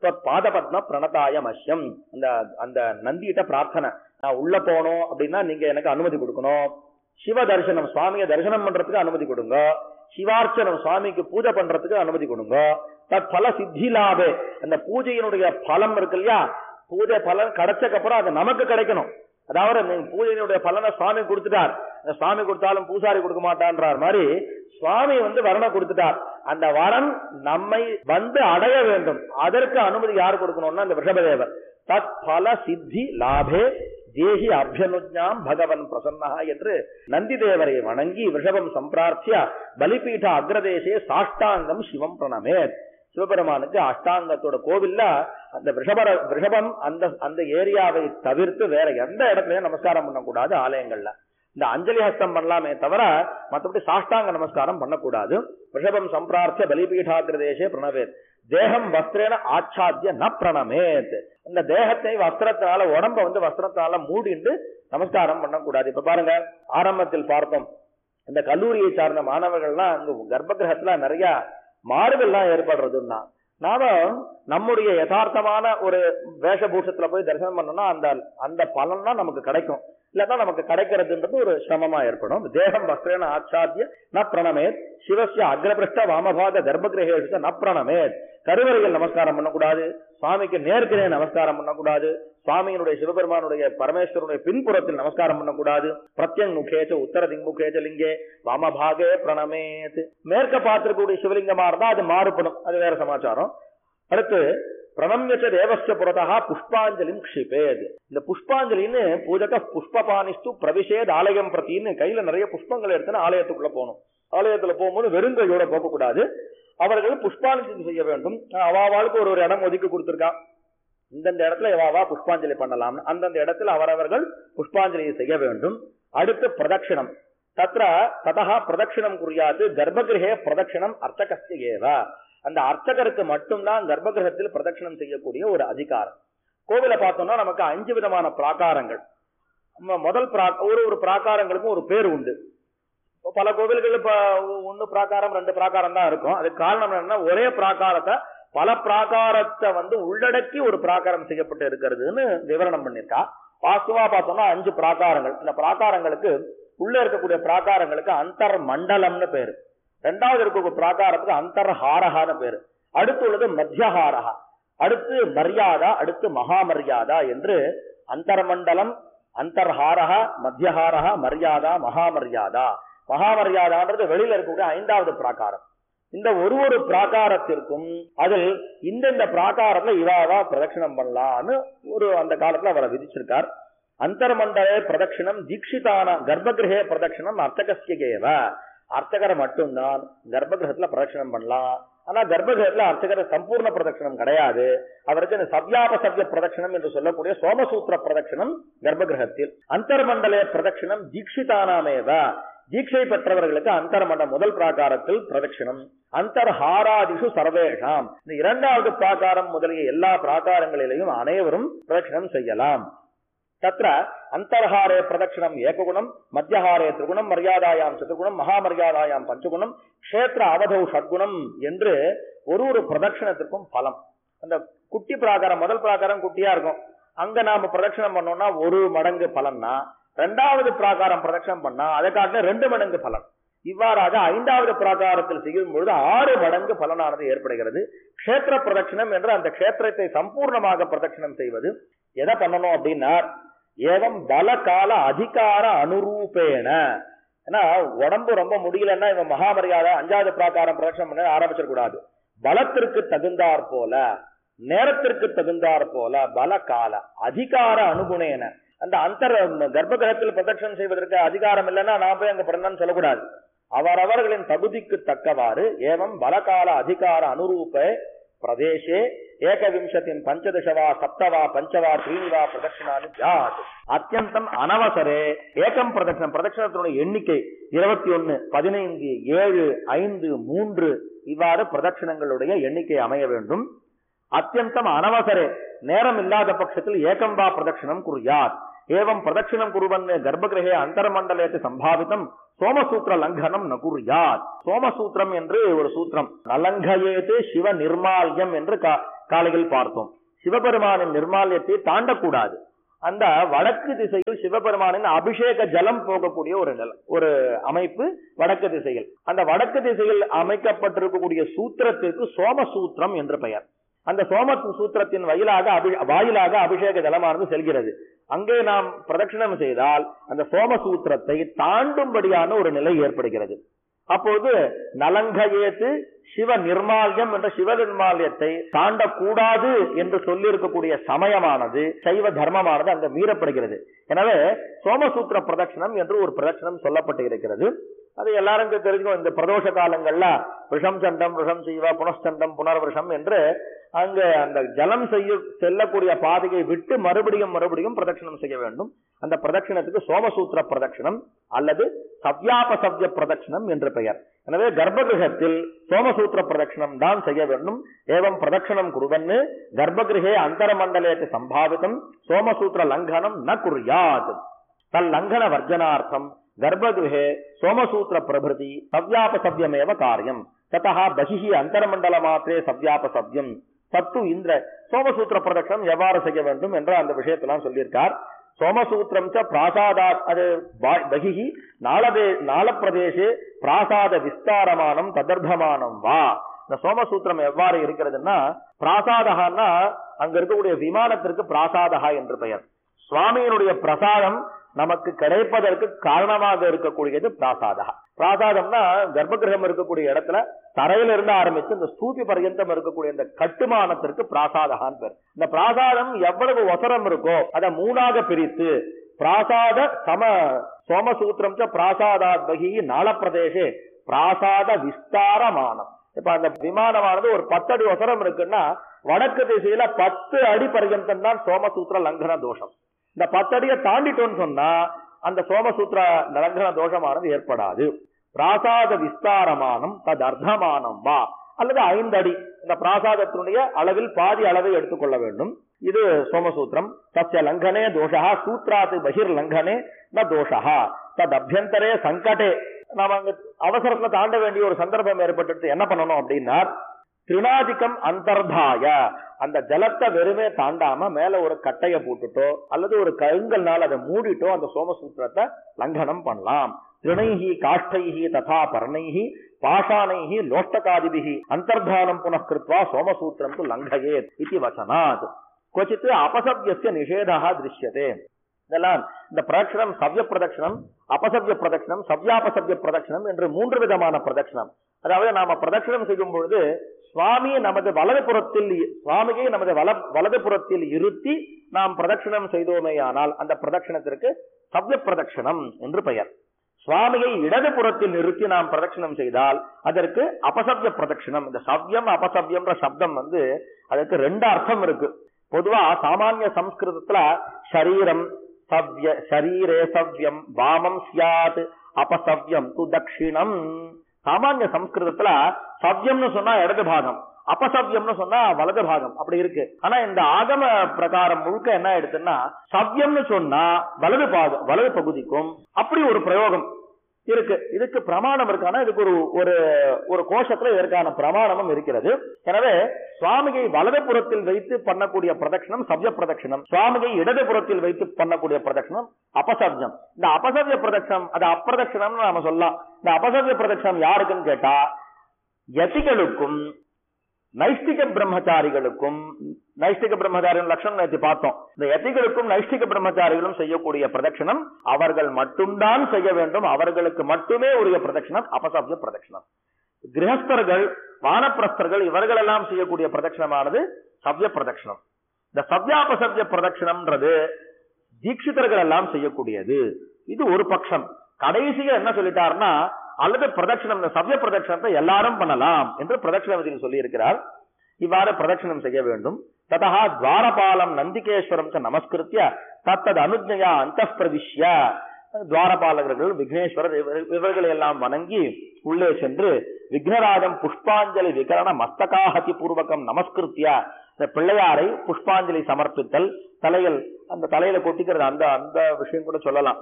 பாதபத்ம பிரணதாய மஷ்யம். அந்த நந்திகிட்ட பிரார்த்தனை, நான் உள்ள போனோம் அப்படின்னா நீங்க எனக்கு அனுமதி கொடுக்கணும். சிவ தரிசனம், சுவாமியை தரிசனம் பண்றதுக்கு அனுமதி கொடுங்க. சிவார்ச்சனம், சுவாமிக்கு பூஜை பண்றதுக்கு அனுமதி கொடுங்க. தத் பல சித்தி லாபே, அந்த பூஜையினுடைய பலம் இருக்கு இல்லையா, பூஜை பலன் கிடைச்சக்கு அப்புறம் அது நமக்கு கிடைக்கணும். அதாவது பூஜையினுடைய பலனை சுவாமி கொடுத்துட்டார், அந்த சுவாமி கொடுத்தாலும் பூசாரி கொடுக்க மாட்டான்றார் மாதிரி சுவாமி வரனை கொடுத்துட்டார். அந்த வரன் நம்மை அடைய வேண்டும். அதற்கு அனுமதி யார் கொடுக்கணும்னா அந்த ரிஷபதேவர். தத் பல சித்தி லாபே தேஹி அபியனுஜாம் பகவன் பிரசன்னா என்று நந்தி தேவரை வணங்கி ரிஷபம் சம்பிரார்த்திய பலிபீட அக்ரதேசே சாஷ்டாங்கம் சிவம் பிரணமே. சிவபெருமானுக்கு அஷ்டாங்கத்தோட கோவில்ல அந்த ரிஷபம் அந்த ஏரியாவை தவிர்த்து வேற எந்த இடத்துலயும் நமஸ்காரம் பண்ணக்கூடாது. ஆலயங்கள்ல இந்த அஞ்சலி ஹஸ்தம் பண்ணலாமே தவிர மற்றபடி சாஷ்டாங்க நமஸ்காரம் பண்ணக்கூடாது. ரிஷபம் சம்பிரார்த்திய பலிபீடாகிரதேசே பிரணவேத். தேகம் வஸ்திரேன ஆச்சாத்திய ந பிரணமேத். இந்த தேகத்தை வஸ்திரத்தினால, உடம்ப வஸ்திரத்தினால மூடிண்டு நமஸ்காரம் பண்ணக்கூடாது. இப்ப பாருங்க, ஆரம்பத்தில் பார்த்தோம் இந்த கல்லூரியை சார்ந்த மாணவர்கள்லாம் அங்க கர்ப்ப கிரகத்துல நிறைய மாறுதல்லாம் ஏற்படுறதுன்னா, நாம நம்முடைய யதார்த்தமான ஒரு வேஷபூஷத்துல போய் தரிசனம் பண்ணோம்னா அந்த பலன் தான் நமக்கு கிடைக்கும். இல்லதான் நமக்கு கிடைக்கிறதுன்றது ஒரு சிரமமா ஏற்படும். தேகம் வஸ்திரேன ஆச்சாத்திய ந பிரணமேத். சிவசிய அக்ரபிருஷ்ட வாமபாக கர்ப்பகிரகேஷு ந பிரணமேத். கருவறையில் நமஸ்காரம் பண்ணக்கூடாது. சுவாமிக்கு நேர்கிரே நமஸ்காரம் பண்ணக்கூடாது. சுவாமியினுடைய சிவபெருமானுடைய பரமேஸ்வரனுடைய பின்புறத்தில் நமஸ்காரம் பண்ணக்கூடாது. பிரத்யங் முகேச்ச உத்தர திங்முகேச்ச லிங்கே வாமபாகே பிரணமேத். மேற்க பார்த்திருக்கக்கூடிய சிவலிங்கமா இருந்தா அது மாறுபடும், அது வேற சமாச்சாரம். அடுத்து பிரணம்யச்ச தேவஸ்ய புறத்தா புஷ்பாஞ்சலிம் க்ஷிபேத். இந்த புஷ்பாஞ்சலின்னு பூஜக புஷ்பபானிஸ்து பிரவிஷேத் ஆலயம் பிரத்தின்னு கையில நிறைய புஷ்பங்கள் எடுத்துன்னு ஆலயத்துக்குள்ள போகணும். ஆலயத்துல போகும்போது வெறுங்கையோட போகக்கூடாது. அவர்கள் புஷ்பாஞ்சலி செய்ய வேண்டும். அவாவாளுக்கு ஒரு இடம் ஒதுக்கி கொடுத்திருக்கான், இந்தந்த இடத்துல எவாவா புஷ்பாஞ்சலி பண்ணலாம், அந்தந்த இடத்துல அவரவர்கள் புஷ்பாஞ்சலியை செய்ய வேண்டும். அடுத்து பிரதட்சிணம். ததா பிரதட்சிணம் குறியாது கர்ப்பகிரகே பிரதட்சிணம் அர்ச்சகஸ்ய ஏவ. அந்த அர்ச்சகருக்கு மட்டும்தான் கர்ப்பகிரகத்தில் பிரதட்சிணம் செய்யக்கூடிய ஒரு அதிகாரம். கோவில பார்த்தோம்னா நமக்கு 5 விதமான பிராகாரங்கள். முதல் ஒரு பிராகாரங்களுக்கும் ஒரு பேர் உண்டு. பல கோவில்கள் இப்ப 1 பிராகாரம் 2 பிராகாரம் தான் இருக்கும். அதுக்கு காரணம் என்னன்னா, ஒரே பிராகாரத்தை பல பிராகாரத்தை உள்ளடக்கி ஒரு பிராகாரம் செய்யப்பட்டு இருக்கிறதுன்னு விவரணம் பண்ணிருக்கா. வாஸ்துவா பார்த்தோம்னா 5 பிராகாரங்கள். இந்த பிராகாரங்களுக்கு உள்ள இருக்கக்கூடிய பிராகாரங்களுக்கு அந்தர் மண்டலம்னு பேரு. இரண்டாவது இருக்கக்கூடிய பிராகாரத்துக்கு அந்தர்ஹாரஹான்னு பேரு. அடுத்து உள்ளது மத்தியஹாரஹா, அடுத்து மரியாதா, அடுத்து மகாமரியாதா என்று அந்தர்மண்டலம், அந்தர்ஹாரஹா, மத்தியஹாரஹா, மரியாதா, மகாமரியாதா. மகாமரியாதான்றது வெளியில இருக்கக்கூடிய 5வது பிராகாரம். இந்த ஒரு பிராகாரத்திற்கும் அதில் இந்த பிராகாரத்துல இவாவா பிரதட்சிணம் பண்ணலான்னு அந்த காலத்துல அவரை விதிச்சிருக்கார். அந்தர்மண்டல பிரதட்சிணம் தீட்சிதான கர்ப்பகிரகே பிரதட்சிணம் அர்ச்சகஸ்யேவ. அர்ச்சகரை மட்டும்தான் கர்ப்பகிரகத்துல பிரதட்சிணம் பண்ணலாம். ஆனா கர்ப்பகிரகத்துல அர்ச்சகர சம்பூர்ண பிரதட்சிணம் கிடையாது. அவருக்கு சவ்யாபசவ்ய பிரதட்சிணம் என்று சொல்லக்கூடிய சோமசூத்திர பிரதட்சிணம் கர்ப்பகிரகத்தில். அந்தர்மண்டல பிரதட்சிணம் தீட்சிதானாமேவ. தீட்சை பெற்றவர்களுக்கு அந்தர்மண்டம் முதல் பிராகாரத்தில் பிரதட்சிணம். அந்தர்ஹாராதிஷு சர்வேஷாம். இந்த 2வது பிராகாரம் முதலிய எல்லா பிராகாரங்களிலேயும் அனைவரும் பிரதட்சிணம் செய்யலாம். தத்ர அந்தர்ஹாரே பிரதட்சிணம் ஏககுணம், மத்தியஹாரே திரிகுணம், மரியாதாயாம் சதுர்குணம், மகாமரியாதாயாம் பஞ்சகுணம், க்ஷேத்திர அவதௌ ஷட்குணம் என்று ஒரு பிரதட்சிணத்திற்கும் பலம். அந்த குட்டி பிராகாரம், முதல் பிராகாரம் குட்டியா இருக்கும், அங்க நாம பிரதட்சிணம் பண்ணோம்னா 1 மடங்கு பலன்னா, 2வது பிராகாரம் பிரதட்சிணம் பண்ணா அதை காட்டில 2 மடங்கு பலன். இவ்வாறாக 5வது பிராகாரத்தில் செய்யும் பொழுது 6 மடங்கு பலனானது ஏற்படுகிறது. க்ஷேத்திர பிரதட்சிணம் என்று அந்த க்ஷேத்திரத்தை சம்பூர்ணமாக பிரதட்சிணம் செய்வது. எதை பண்ணணும் அப்படின்னா, ஏவம் பல கால அதிகார அனுரூபேன. ஏன்னா உடம்பு ரொம்ப முடியலன்னா இவன் மகாமரியாதை 5வது பிராகாரம் பிரதட்சணம் பண்ண ஆரம்பிச்சிடக்கூடாது. பலத்திற்கு தகுந்தாற் போல, நேரத்திற்கு தகுந்தாற் போல பல கால அதிகார அனுகுணேன. அந்த கர்ப்பகிரகத்தில் பிரதட்சணம் செய்வதற்கு அதிகாரம் இல்லைன்னா நான் போய் அங்க பண்ணணும்னு சொல்லக்கூடாது. அவரவர்களின் தகுதிக்கு தக்கவாறு ஏவம் பலகால அதிகார அனுரூப பிரதேசே ஏகவிம்சத்தின் 15 வா 7 வா 5 வா 3 வா பிரதட்சிணானி ஜாத். அத்தியந்தம் அனவசரே ஏகம் பிரதட்சணம். பிரதட்சணத்தினுடைய எண்ணிக்கை 21, 15, 7, 5, 3 இவ்வாறு பிரதட்சணங்களுடைய எண்ணிக்கை அமைய வேண்டும். அத்தியந்தம் அனவசரே நேரம் இல்லாத பட்சத்தில் ஏகம் வா பிரதட்சணம் குறியாத். ஏவம் பிரதட்சிணம் குருவன் கர்ப்பகிரகே அந்தர்மண்டலேத்து சம்பாவிதம் சோமசூத்திர லங்கனம் நகுர்யாத். சோமசூத்திரம் என்று ஒரு சூத்திரம், நலங்கயேத்து சிவ நிர்மால்யம் என்று காலையில் பார்த்தோம். சிவபெருமானின் நிர்மால்யத்தை தாண்டக்கூடாது. அந்த வடக்கு திசையில் சிவபெருமானின் அபிஷேக ஜலம் போகக்கூடிய ஒரு அமைப்பு வடக்கு திசையில். அந்த வடக்கு திசையில் அமைக்கப்பட்டிருக்கக்கூடிய சூத்திரத்திற்கு சோமசூத்திரம் என்று பெயர். அந்த சோம சூத்திரத்தின் வாயிலாக அபிஷேக ஜலமானது செல்கிறது. அங்கே நாம் பிரதட்சிணம் செய்தால் அந்த சோமசூத்திரத்தை தாண்டும்படியான ஒரு நிலை ஏற்படுகிறது. அப்போது நலங்கயேத்து சிவ நிர்மால்யம் என்ற சிவ நிர்மால்யத்தை தாண்டக்கூடாது என்று சொல்லி இருக்கக்கூடிய சமயமானது சைவ தர்மமானது அங்க மீறப்படுகிறது. எனவே சோமசூத்திர பிரதட்சணம் என்று ஒரு பிரதட்சணம் சொல்லப்பட்டு இருக்கிறது. அது எல்லாருக்கும் தெரிஞ்சுக்கும். இந்த பிரதோஷ காலங்கள்ல விஷம் சண்டம் விஷம் செய்வா புனஸ்சண்டம் புனர்விஷம் என்று அங்க அந்த ஜலம் செல்லக்கூடிய பாதையை விட்டு மறுபடியும் பிரதட்சணம் செய்ய வேண்டும். அந்த பிரதட்சணத்துக்கு சோமசூத்திர பிரதட்சணம் அல்லது சவ்யாபசவ்ய பிரதட்சணம் என்று பெயர். எனவே கர்ப்பகிரகத்தில் சோமசூத்திர பிரதட்சணம் தான் செய்ய வேண்டும். ஏவம் பிரதட்சணம் குருவன்னு கர்ப்பகிரகே அந்தரமண்டலேக்கு சம்பாவிதம் சோமசூத்திர லங்கனம் ந குர்யாத். தல்லங்கன வர்ஜனார்த்தம் கர்ப்பகிரகே சோமசூத்திர பிரபிருதி சவ்யாபசவ்யமேவ காரியம். ததா பகிஹி அந்தரமண்டல மாத்திரே சவ்யாபசவ்யம் தத்து இந்திர. சோமசூத்திர பிரதட்சணம் எவ்வாறு செய்ய வேண்டும் என்ற அந்த விஷயத்தெல்லாம் சொல்லியிருக்கார். சோமசூத்திரம் பிராசாதாத் அது பகிஹி நாளப்பிரதேசே பிராசாத விஸ்தாரமானம் ததர்த்தமானம் வா. இந்த சோமசூத்திரம் எவ்வாறு இருக்கிறதுன்னா, பிராசாதகான்னா அங்க இருக்கக்கூடிய விமானத்திற்கு பிராசாதகா என்று பெயர். சுவாமியினுடைய பிரசாதம் நமக்கு கிடைப்பதற்கு காரணமாக இருக்கக்கூடியது பிராசாதகா. பிராசாதம்னா கர்ப்பகிரகம் இருக்கக்கூடிய இடத்துல தரையிலிருந்து ஆரம்பித்து இந்த ஸ்தூபி பர்யந்தம் இருக்கக்கூடிய இந்த கட்டுமானத்திற்கு பிராசாதகான்னு பேர். இந்த பிராசாதம் எவ்வளவு ஒசரம் இருக்கோ அதை மூணாக பிரித்து பிராசாத சம சோமசூத்திரம் பிராசாதாத் பகி நாளப்பிரதேசே பிராசாத விஸ்தாரமானம். இப்ப அந்த விமானமானது ஒரு 10 அடி ஒசரம் இருக்குன்னா வடக்கு திசையில 10 அடி பர்யந்தம் தான் சோமசூத்திர லங்கன தோஷம். இந்த 10 அடியை தாண்டிட்டோன்னு சொன்னா அந்த சோமசூத்திர லங்கன தோஷமானது ஏற்படாது. பிராசாத விஸ்தாரமானம் தது அர்த்தமானம் வா அல்லது 5 அடி இந்த பிராசாதத்தினுடைய அளவில் பாதி அளவை எடுத்துக்கொள்ள வேண்டும். இது சோமசூத்திரம். தஸ்ய லங்கனே தோஷா சூத்ராத் பகிர் லங்கனே ந தோஷா தத் அபியந்தரே சங்கடே. நாம அங்க அவசரத்துல தாண்ட வேண்டிய ஒரு சந்தர்ப்பம் ஏற்பட்டு என்ன பண்ணணும் அப்படின்னா, திரிணாதிக்கம் அந்தர்தாய அந்த ஜலத்தை வெறுமே தாண்டாம மேல ஒரு கட்டைய போட்டுட்டோ அல்லது ஒரு கருங்கல்னால அதை மூடிட்டோ அந்த சோமசூத்திரத்தை லங்கனம் பண்ணலாம். திரிணைஹி காஷ்டைஹி ததா பர்ணைஹி பாஷாணைஹி லோஷ்டகாதிபிஹி அந்தர்தானம் புனఃகிருத்வா சோமசூத்திரம் து லங்கயேத் இதி வசனாத். क्वचित् अपसव्यस्य निषेधः दृश्यते. இதெல்லாம் இந்த பிரதட்சணம் சவ்ய பிரதட்சணம், அபசவ்ய பிரதட்சணம், சவ்யாபசவ்ய பிரதட்சணம் என்று 3 விதமான பிரதட்சணம். அதாவது நாம பிரதட்சணம் செய்யும் பொழுது சுவாமியை நமது வலது புறத்தில் இருத்தி நாம் பிரதட்சணம் செய்தோமேயானால் அந்த பிரதட்சணத்திற்கு சவ்ய பிரதட்சணம் என்று பெயர். சுவாமியை இடது புறத்தில் நிறுத்தி நாம் பிரதட்சணம் செய்தால் அதற்கு அபசவ்ய பிரதட்சணம். இந்த சவ்யம் அபசவ்யம்ன்ற சப்தம் அதற்கு 2 அர்த்தம் இருக்கு. பொதுவா சாமானிய சம்ஸ்கிருதத்துல சரீரம் சவ்ய சரீரே சவ்யம் வாமம் ஸ்யாத் அபசவ்யம் து தட்சிணம். சாமானிய சம்ஸ்கிருதத்துல சவ்யம்னு சொன்னா இடது பாகம், அபசவ்யம்னு சொன்னா வலது பாகம் அப்படி இருக்கு. ஆனா இந்த ஆகம பிரகாரம் முழுக்க என்ன எடுத்துன்னா சவ்யம்னு சொன்னா வலது பகுதிக்கும் அப்படி ஒரு பிரயோகம் இருக்கு. இதுக்கு பிரமாணம் இருக்கானா, இதுக்கு ஒரு கோஷத்துல இதற்கான பிரமாணமும் இருக்கிறது. எனவே சுவாமியை வலது புறத்தில் வைத்து பண்ணக்கூடிய பிரதட்சணம் சவ்ய பிரதட்சணம், சுவாமியை இடது புறத்தில் வைத்து பண்ணக்கூடிய பிரதட்சணம் அபசவ்யம். இந்த அபசவ்ய பிரதட்சணம் அது அப்பிரதட்சணம் நாம சொல்லலாம். இந்த அபசவ்ய பிரதட்சணம் யாருக்குன்னு கேட்டா யதிகளுக்கும் நைஷ்டிக பிரம்மச்சாரிகளுக்கும், நைஷ்டிக பிரம்மச்சாரிகள் லட்சணம் நேற்று பார்த்தோம். இந்த யதிகளுக்கும் நைஷ்டிக பிரம்மச்சாரிகளும் செய்யக்கூடிய பிரதட்சணம் அவர்கள் மட்டும்தான் செய்ய வேண்டும், அவர்களுக்கு மட்டுமே உரிய பிரதட்சணம் அபசவ்ய பிரதட்சணம். கிரகஸ்தர்கள் வானப்பிரஸ்தர்கள் இவர்கள் எல்லாம் செய்யக்கூடிய பிரதட்சணமானது சவ்ய பிரதட்சணம். இந்த சவ்யாபசவ்ய பிரதட்சணம்ன்றது தீட்சிதர்கள் எல்லாம் செய்யக்கூடியது. இது ஒரு பட்சம். கடைசியா என்ன சொல்லிட்டாருன்னா, அல்லது பிரதட்சணம் சவ்ய பிரதட்சணத்தை எல்லாரும் பண்ணலாம் என்று பிரதட்சணத்தில் சொல்லி இருக்கிறார். இவ்வாறு பிரதட்சணம் செய்ய வேண்டும். ததா துவாரபாலம் நந்திகேஸ்வரம் நமஸ்கிருத்திய தத்தது அனுஜ்ஞயா அந்தఃபிரவிஷ்ய. துவாரபாலகர்கள் விக்னேஸ்வரர் இவர்களை எல்லாம் வணங்கி உள்ளே சென்று விக்னராஜம் புஷ்பாஞ்சலி விகரண மஸ்தகாஹதி பூர்வகம் நமஸ்கிருத்திய, இந்த பிள்ளையாரை புஷ்பாஞ்சலி சமர்ப்பித்தல், தலையில கொட்டிக்கிறது அந்த விஷயம் கூட சொல்லலாம்.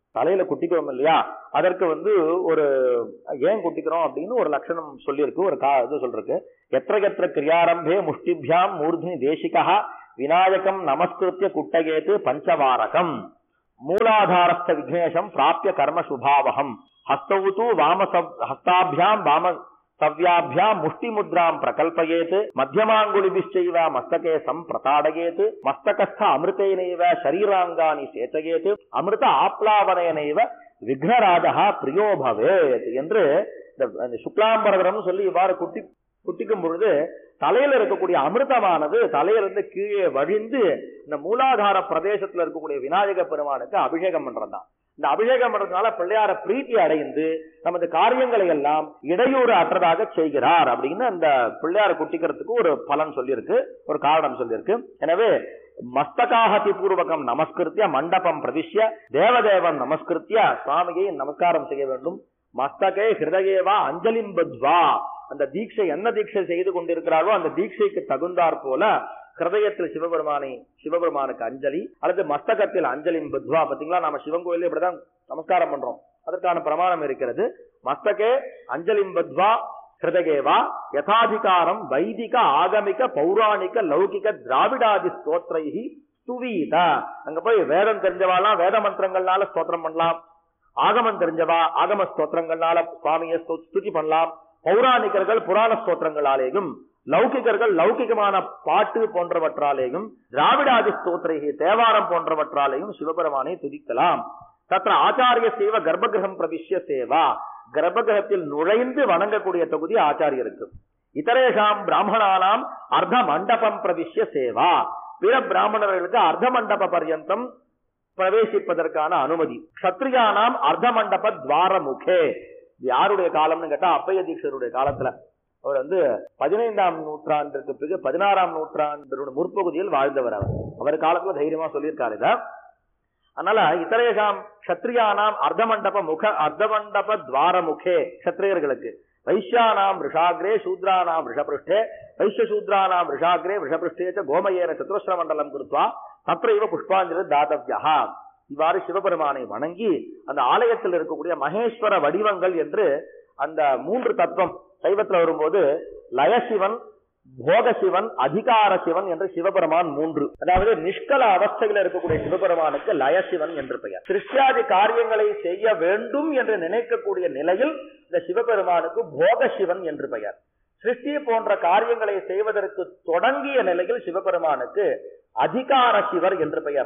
தலையில குட்டிக்கிறோம் இல்லையா, அதற்கு ஒரு ஏன் குட்டிக்கிறோம் அப்படின்னு ஒரு லட்சணம் சொல்லியிருக்கு, ஒரு இது சொல்றதுக்கு. எத்திர கிரியாரம்பே முஷ்டிபியாம் மூர்த்னி தேசிகா விநாயகம் நமஸ்கிருத்திய குட்டகேத்து பஞ்சவாரகம் மூலாதாரஸ்த விக்னேஷம் பிராப்ய கர்ம சுபாவகம் ஹஸ்தவுது ஹஸ்தாபியாம் வாம சவ்யாபியாம் முஷ்டி முத்ராம் பிரகல்பயேத் மத்தியமாங்குலிபிஷ்சைவ மஸ்தகே சம்பிரதாடயேத் மஸ்தகஸ்த அமிர்தேனைவ ஷரீராங்கானி சேச்சயேத் அமிர்த ஆப்லாவனேனைவ விக்னராஜா பிரியோ பவேத் என்று இந்த சுக்லாம்பரதரம் சொல்லி இவ்வாறு குட்டிக்கும் பொழுது தலையில இருக்கக்கூடிய அமிர்தமானது தலையிலிருந்து கீழே வழிந்து இந்த மூலாதார பிரதேசத்துல இருக்கக்கூடிய விநாயக பெருமானுக்கு அபிஷேகம் பண்றதுதான். இந்த அபிஷேகம் பண்றதுனால பிள்ளையார பிரீத்தி அடைந்து நமது காரியங்களை எல்லாம் இடையூறு அற்றதாக செய்கிறார் அப்படின்னு அந்த பிள்ளையார குட்டிக்கிறதுக்கு ஒரு பலன் சொல்லியிருக்கு, ஒரு காரணம் சொல்லியிருக்கு. எனவே மஸ்தகாஹதி பூர்வகம் நமஸ்கிருத்திய மண்டபம் பிரதிஷ்ய தேவதேவன் நமஸ்கிருத்திய சுவாமியை நமஸ்காரம் செய்ய வேண்டும். மஸ்தகே ஹிருதயேவா அஞ்சலிம் பத்வா, அந்த தீட்சை என்ன தீட்சை செய்து கொண்டிருக்கிறாரோ அந்த தீட்சைக்கு தகுந்தாற் போல ஹிருதயத்தில் சிவபெருமானுக்கு அஞ்சலி அல்லது மஸ்தகத்தில் அஞ்சலிம் பத்வா. பாத்தீங்களா, நாம சிவன் கோயில இப்படிதான் நமஸ்காரம் பண்றோம், அதற்கான பிரமாணம் இருக்கிறது. மஸ்தகே அஞ்சலிம் பத்வா ஹிருதயேவா யதாதிகாரம் வைதிக ஆகமிக பௌராணிக லௌகிக திராவிடாதி ஸ்தோத்ரைஹி ஸ்துவீத. அங்க போய் வேதம் தெரிஞ்சவாலாம் வேத மந்திரங்கள்னால ஸ்தோத்திரம் பண்ணலாம், ஆகமம் தெரிஞ்சவா ஆகம ஸ்தோத்திரங்கள்னால சுவாமியை ஸ்துதி பண்ணலாம், பௌராணிகர்கள் புராண ஸ்தோத்திரங்களாலேயும் லௌகிகர்கள் லௌகிகமான பாட்டு போன்றவற்றாலேயும் திராவிடாதி ஸ்தோத்திரைகி தேவாரம் போன்றவற்றாலேயும் சிவபெருமானை துதிக்கலாம். தத்ர ஆச்சாரிய சேவ கர்ப்பகிரகம் பிரவிஷ்ய சேவா, கர்ப்பகிரகத்தில் நுழைந்து வணங்கக்கூடிய தொகுதி ஆச்சாரியருக்கு. இதரேஷாம் பிராமணானாம் அர்த்த மண்டபம் பிரவிஷ்ய சேவா, பிற பிராமணர்களுக்கு அர்த்த மண்டப பர்யந்தம் பிரவேசிப்பதற்கான அனுமதி. க்ஷத்ரியானாம் அர்த்த மண்டப துவார முகே. யாருடைய காலம்னு கேட்டா அப்பைய தீட்சருடைய காலத்துல. அவர் 15ஆம் நூற்றாண்டிற்கு பிறகு 16ஆம் நூற்றாண்டு முற்பகுதியில் வாழ்ந்தவர். அவர் காலத்துல தைரியமா சொல்லியிருக்காரு இத. அதனால இதரேஷாம் க்ஷத்ரியானாம் அர்த்த மண்டப துவார முகே க்ஷத்ரியர்களுக்கு, வைஷ்யானாம் ரிஷாகிரே சூத்ரானாம் ரிஷபிருஷ்டே வைஷ்ய சூத்ரானாம் ரிஷாகிரே ரிஷபிருஷ்டே கோமயேன சதுரஸ்ர மண்டலம் கிருத்வா தத்ரைவ புஷ்பாஞ்சலி தாதவ்யா. இவ்வாறு சிவபெருமானை வணங்கி அந்த ஆலயத்தில் இருக்கக்கூடிய மகேஸ்வர வடிவங்கள் என்று அந்த 3 தத்துவம் சைவத்துல வரும்போது லயசிவன், போகசிவன், அதிகார சிவன் என்று சிவபெருமான் 3. அதாவது நிஷ்கல அவஸ்தையில் இருக்கக்கூடிய சிவபெருமானுக்கு லயசிவன் என்று பெயர். சிருஷ்டியாதி காரியங்களை செய்ய வேண்டும் என்று நினைக்கக்கூடிய நிலையில் இந்த சிவபெருமானுக்கு போகசிவன் என்று பெயர். சிருஷ்டி போன்ற காரியங்களை செய்வதற்கு தொடங்கிய நிலையில் சிவபெருமானுக்கு அதிகார சிவர் என்று பெயர்.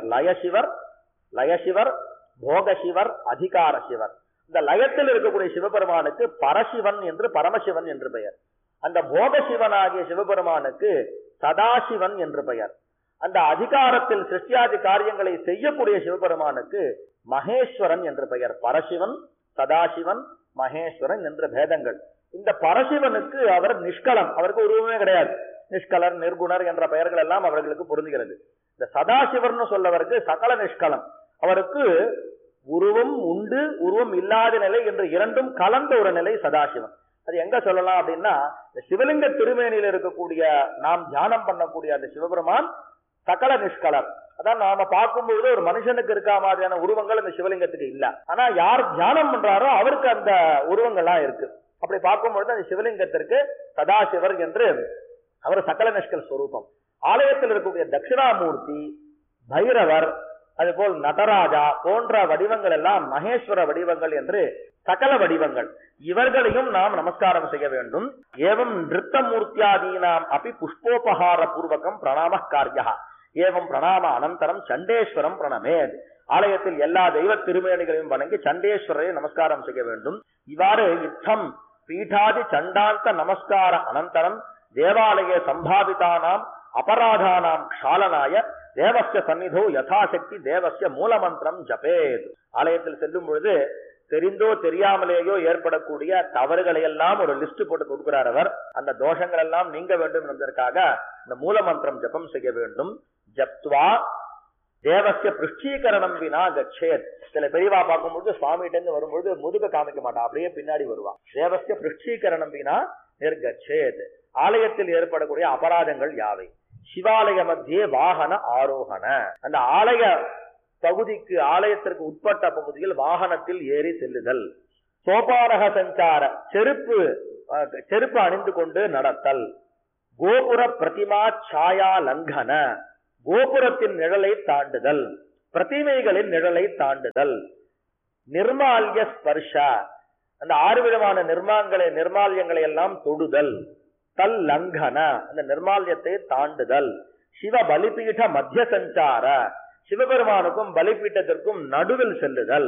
லயசிவர், போகசிவர், அதிகார சிவர். இந்த லயத்தில் இருக்கக்கூடிய சிவபெருமானுக்கு பரசிவன் என்று பரமசிவன் என்று பெயர். அந்த போகசிவனாகிய சிவபெருமானுக்கு சதாசிவன் என்று பெயர். அந்த அதிகாரத்தில் சிருஷ்டியாதி காரியங்களை செய்யக்கூடிய சிவபெருமானுக்கு மகேஸ்வரன் என்று பெயர். பரசிவன், சதாசிவன், மகேஸ்வரன் என்ற பேதங்கள். இந்த பரசிவனுக்கு அவர் நிஷ்கலம், அவருக்கு உருவமே கிடையாது. நிஷ்கலர், நிர்குணர் என்ற பெயர்கள் எல்லாம் அவர்களுக்கு பொருந்துகிறது. இந்த சதாசிவர்னு சொல்லவருக்கு சகல நிஷ்கலம், அவருக்கு உருவம் உண்டு உருவம் இல்லாத நிலை என்று இரண்டும் கலந்த ஒரு நிலை சதாசிவன். அது எங்க சொல்லலாம் அப்படின்னா, சிவலிங்க திருமேனியில் இருக்கக்கூடிய நாம் தியானம் பண்ணக்கூடிய அந்த சிவபெருமான் சகல நிஷ்கலர். அதான் நாம பார்க்கும்போது ஒரு மனுஷனுக்கு இருக்கா மாதிரியான உருவங்கள் அந்த சிவலிங்கத்துக்கு இல்ல. ஆனா யார் தியானம் பண்றாரோ அவருக்கு அந்த உருவங்கள்லாம் இருக்கு. அப்படி பார்க்கும்பொழுது அந்த சிவலிங்கத்திற்கு சதாசிவர் என்று அவர் சகல நிஷ்கல் ஸ்வரூபம். ஆலயத்தில் இருக்கக்கூடிய தட்சிணாமூர்த்தி, பைரவர், அதுபோல் நடராஜா போன்ற வடிவங்கள் எல்லாம் மகேஸ்வர வடிவங்கள் என்று சகல வடிவங்கள். இவர்களையும் நாம் நமஸ்காரம் செய்ய வேண்டும். ஏவம் நிருத்த மூர்த்தியாதீனாம் அப்படி புஷ்போபகார பூர்வகம் பிரணாம காரியா ஏவம் பிரணாம அனந்தரம் சண்டேஸ்வரம் பிரணமேத். ஆலயத்தில் எல்லா தெய்வ திருமேனிகளையும் வணங்கி சண்டேஸ்வரரை நமஸ்காரம் செய்ய வேண்டும். இவ்வாறு யுத்தம் பீடாதி சண்டாந்த நமஸ்கார அனந்தரம் தேவாலய சம்பாவிதானாம் அபராதானாம் க்ஷாலனாய தேவஸ்ய சந்நிதோ யதாசக்தி தேவஸ்ய மூலமந்திரம் ஜபேத். ஆலயத்தில் செல்லும் பொழுது தெரிந்தோ தெரியாமலேயோ ஏற்படக்கூடிய தவறுகளை எல்லாம் ஒரு லிஸ்ட் போட்டு கொடுக்கிறார் அவர். அந்த தோஷங்கள் எல்லாம் நீங்க வேண்டும் என்பதற்காக இந்த மூலமந்திரம் ஜபம் செய்ய வேண்டும். ஜப்துவா தேவஸ்ய பிருஷ்டீகரணம் வினா கச்சேத். சில பெரியவா பார்க்கும்போது சுவாமிகிட்ட இருந்து வரும்பொழுது முதுக காமிக்க மாட்டா, அப்படியே பின்னாடி வருவா. தேவஸ்ய பிருஷ்டீகரணம் வினா நிர்கச்சேத். ஆலயத்தில் ஏற்படக்கூடிய அபராதங்கள் யாவை? சிவாலய மத்தியே வாகன ஆரோகண. அந்த ஆலய பகுதிக்கு ஆலயத்திற்கு உட்பட்ட பகுதியில் வாகனத்தில் ஏறி செல்லுதல். சோபானக சஞ்சார செருப்பு அணிந்து கொண்டு நடத்தல். கோபுர பிரதிமா சாயா லங்கன கோபுரத்தின் நிழலை தாண்டுதல், பிரதிமைகளின் நிழலை தாண்டுதல். நிர்மால்ய ஸ்பர்ஷ அந்த 6 விதமான நிர்மால்யங்களை எல்லாம் தொடுதல். தல் லங்கன அந்த நிர்மால்யத்தை தாண்டுதல். சிவ பலிபீட மத்திய சஞ்சார சிவபெருமானுக்கும் பலிபீட்டத்திற்கும் நடுவில் செல்லுதல்.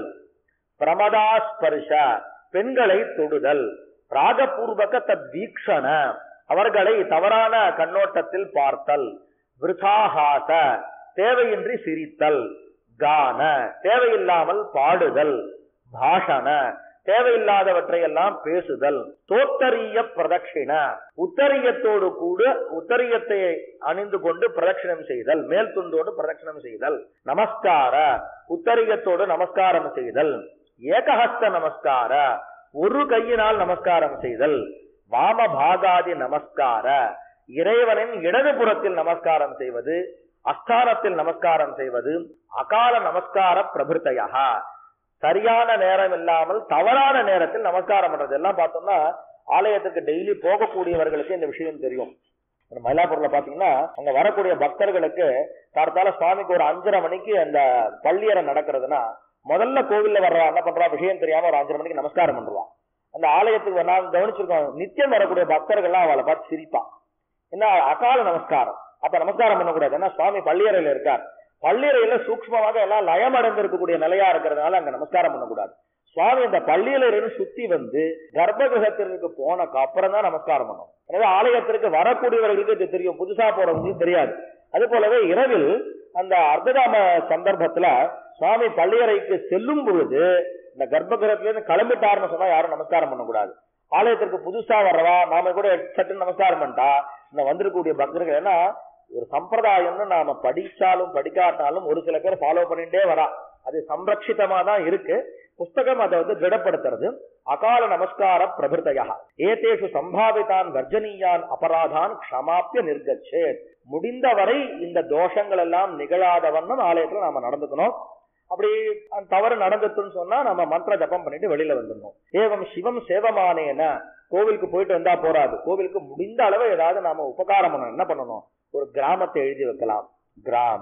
பிரமதா ஸ்பர்ஷ பெண்களை தொடுதல். ராகபூர்வக தத் வீக்ஷண அவர்களை தவறான கண்ணோட்டத்தில் பார்த்தல். விருதாஹாச தேவையின்றி சிரித்தல். கான தேவையில்லாமல் பாடுதல். பாஷண தேவையில்லாதவற்றை எல்லாம் பேசுதல். தோத்தரிய பிரதட்சிண உத்தரியத்தோடு கூட உத்தரியத்தை அணிந்து கொண்டு பிரதட்சிணம் செய்தல், மேல் துண்டோடு பிரதட்சிணம் செய்தல். நமஸ்கார உத்தரியத்தோடு நமஸ்காரம் செய்தல். ஏகஹஸ்த நமஸ்கார ஒரு கையினால் நமஸ்காரம் செய்தல். வாம பாகாதி நமஸ்கார இறைவனின் இடதுபுறத்தில் நமஸ்காரம் செய்வது, அஸ்தானத்தில் நமஸ்காரம் செய்வது. அகால நமஸ்கார பிரபிருத்தையா சரியான நேரம் இல்லாமல் தவறான நேரத்தில் நமஸ்காரம் பண்றது. எல்லாம் பார்த்தோம்னா ஆலயத்துக்கு டெய்லி போகக்கூடியவர்களுக்கு இந்த விஷயம் தெரியும். மயிலாப்பூர்ல பாத்தீங்கன்னா அங்க வரக்கூடிய பக்தர்களுக்கு கார்த்தால சுவாமிக்கு ஒரு 5:30 மணிக்கு அந்த பள்ளியறை நடக்கிறதுனா முதல்ல கோவில்ல வர்றா என்ன பண்றா விஷயம் தெரியாம ஒரு 5:30 மணிக்கு நமஸ்காரம் பண்ணுவான். அந்த ஆலயத்துக்கு நான் கவனிச்சிருக்கோம், நித்தியம் வரக்கூடிய பக்தர்கள்லாம் அவளை பார்த்து சிரிப்பான். என்ன அகால நமஸ்காரம், அப்ப நமஸ்காரம் பண்ணக்கூடாது. ஏன்னா சுவாமி பள்ளியறையில இருக்கார். பள்ளியறையில சூக்ஷ்மமாக எல்லாம் லயம் அடைந்திருக்கக்கூடிய நிலையா இருக்கிறதுனால அங்க நமஸ்காரம் பண்ணக்கூடாது. சுவாமி இந்த பள்ளியிலிருந்து சுத்தி வந்து கர்ப்ப கிரகத்திற்கு போனக்கு அப்புறம் தான் நமஸ்காரம் பண்ணும். எனவே ஆலயத்திற்கு வரக்கூடியவர்களுக்கு இது தெரியும், புதுசா போறவங்களுக்கு தெரியாது. அது போலவே இரவில் அந்த அர்த்தகாம சந்தர்ப்பத்துல சுவாமி பள்ளியறைக்கு செல்லும் பொழுது இந்த கர்ப்ப கிரகத்திலிருந்து கிளம்பிட்டாருன்னு சொன்னா யாரும் நமஸ்காரம் பண்ணக்கூடாது. ஆலயத்திற்கு புதுசா வர்றவா நாம கூட சட்டு நமஸ்காரம் பண்ணிட்டா இந்த வந்திருக்கக்கூடிய பக்தர்கள், ஏன்னா ஒரு சம்பிரதாயம்னு நாம படிச்சாலும் படிக்காட்டாலும் ஒரு சில பேர் ஃபாலோ பண்ணிட்டே வரா, அது சம்ரட்சிதமா தான் இருக்கு. புஸ்தகம் அதை திடப்படுத்துறது. அகால நமஸ்கார பிரபிருத்தையா ஏதேஷு சம்பாவிதான் வர்ஜனீயான் அபராதான் க்ஷமாப்பிய நிர்கச்சேத் முடிந்தவரை இந்த தோஷங்கள் எல்லாம் நிகழாத வண்ணம் ஆலயத்துல நாம நடந்துக்கணும். அப்படி தவறு நடந்துட்டுன்னு சொன்னா நம்ம மந்திர ஜபம் பண்ணிட்டு வெளியில வந்துடணும். ஏவம் சிவம் சேவமானேன கோவிலுக்கு போயிட்டு வந்தா போறாது, கோவிலுக்கு முடிந்த அளவு ஏதாவது நாம உபகாரம் பண்ணணும். என்ன பண்ணணும், ஒரு கிராமத்தை எழுதி வைக்கலாம். கிராம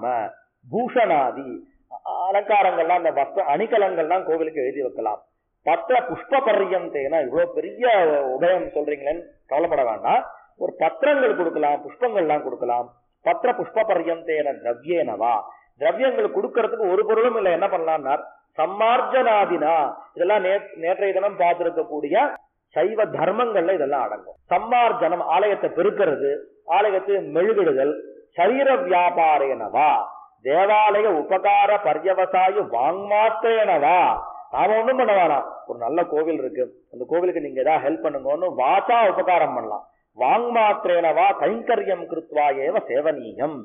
பூஷணாதி அலங்காரங்கள்லாம் அந்த வஸ்திர அணிகலங்கள்லாம் கோவிலுக்கு எழுதி வைக்கலாம். பத்திர புஷ்ப பர்யந்தேனா இவ்வளவு பெரிய உபயம் சொல்றீங்களேன்னு கவலைப்பட வேண்டாம். ஒரு பத்திரங்கள் கொடுக்கலாம், புஷ்பங்கள்லாம் கொடுக்கலாம். பத்திர புஷ்ப பர்யந்தேன திரவியேனவா திரவியங்கள் கொடுக்கறதுக்கு ஒரு பொருளும் இல்லை. என்ன பண்ணலாம்னா சம்மார்ஜனாதினா இதெல்லாம் நேற்றைய தினம் பார்த்திருக்கக்கூடிய சைவ தர்மங்கள்ல இதெல்லாம் அடங்கும். சம்மார்ஜனம் ஆலயத்தை பெருக்கிறது, ஆலயத்தை மெழுகிடுதல். சரீர வியாபாரேனவா தேவாலய உபகார பர்யவசாய வாங்மாத்திரேனவா நாம ஒண்ணும் பண்ண வேணாம். ஒரு நல்ல கோவில் இருக்கு, அந்த கோவிலுக்கு நீங்க ஏதாவது ஹெல்ப் பண்ணுங்கன்னு வாசா உபகாரம் பண்ணலாம். வாங்மாத்திரேனவா கைங்கரியம் கிருத்வா ஏவ சேவனீயம்.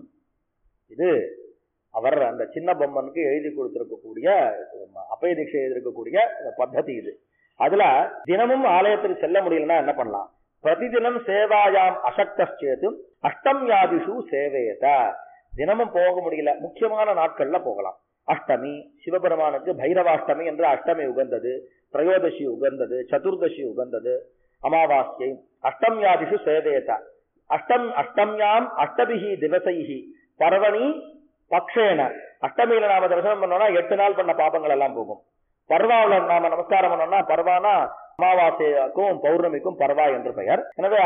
இது அவர் அந்த சின்ன பொம்மனுக்கு எழுதி கொடுத்திருக்கக்கூடிய அப்பய தீட்சை எழுதியிருக்கக்கூடிய பத்ததி இது. அதுல தினமும் ஆலயத்துக்கு செல்ல முடியலன்னா என்ன பண்ணலாம், பிரதிதினம் சேவாயாம் அசக்தேது அஷ்டம்யாதிஷு சேவேத. தினமும் போக முடியல, முக்கியமான நாட்கள்ல போகலாம். அஷ்டமி சிவபெருமானுக்கு பைரவாஷ்டமி என்று அஷ்டமி உகந்தது, திரையோதசி உகந்தது, சதுர்தசி உகந்தது, அமாவாஸ்யை. அஷ்டம்யாதிஷு சேவேத. அஷ்டம்யாம் அஷ்டபிஹி திவசைஹி பர்வணி பக்ஷேன. அஷ்டமியில நாம தரிசனம் பண்ணோம்னா 8 நாள் பண்ண பாபங்கள் எல்லாம் போகும். பர்வாவில நாம நமஸ்காரம் பண்ணோம்னா பர்வானா அமாவாசைக்கும் பௌர்ணமிக்கும் பர்வா என்று பெயர். எனவே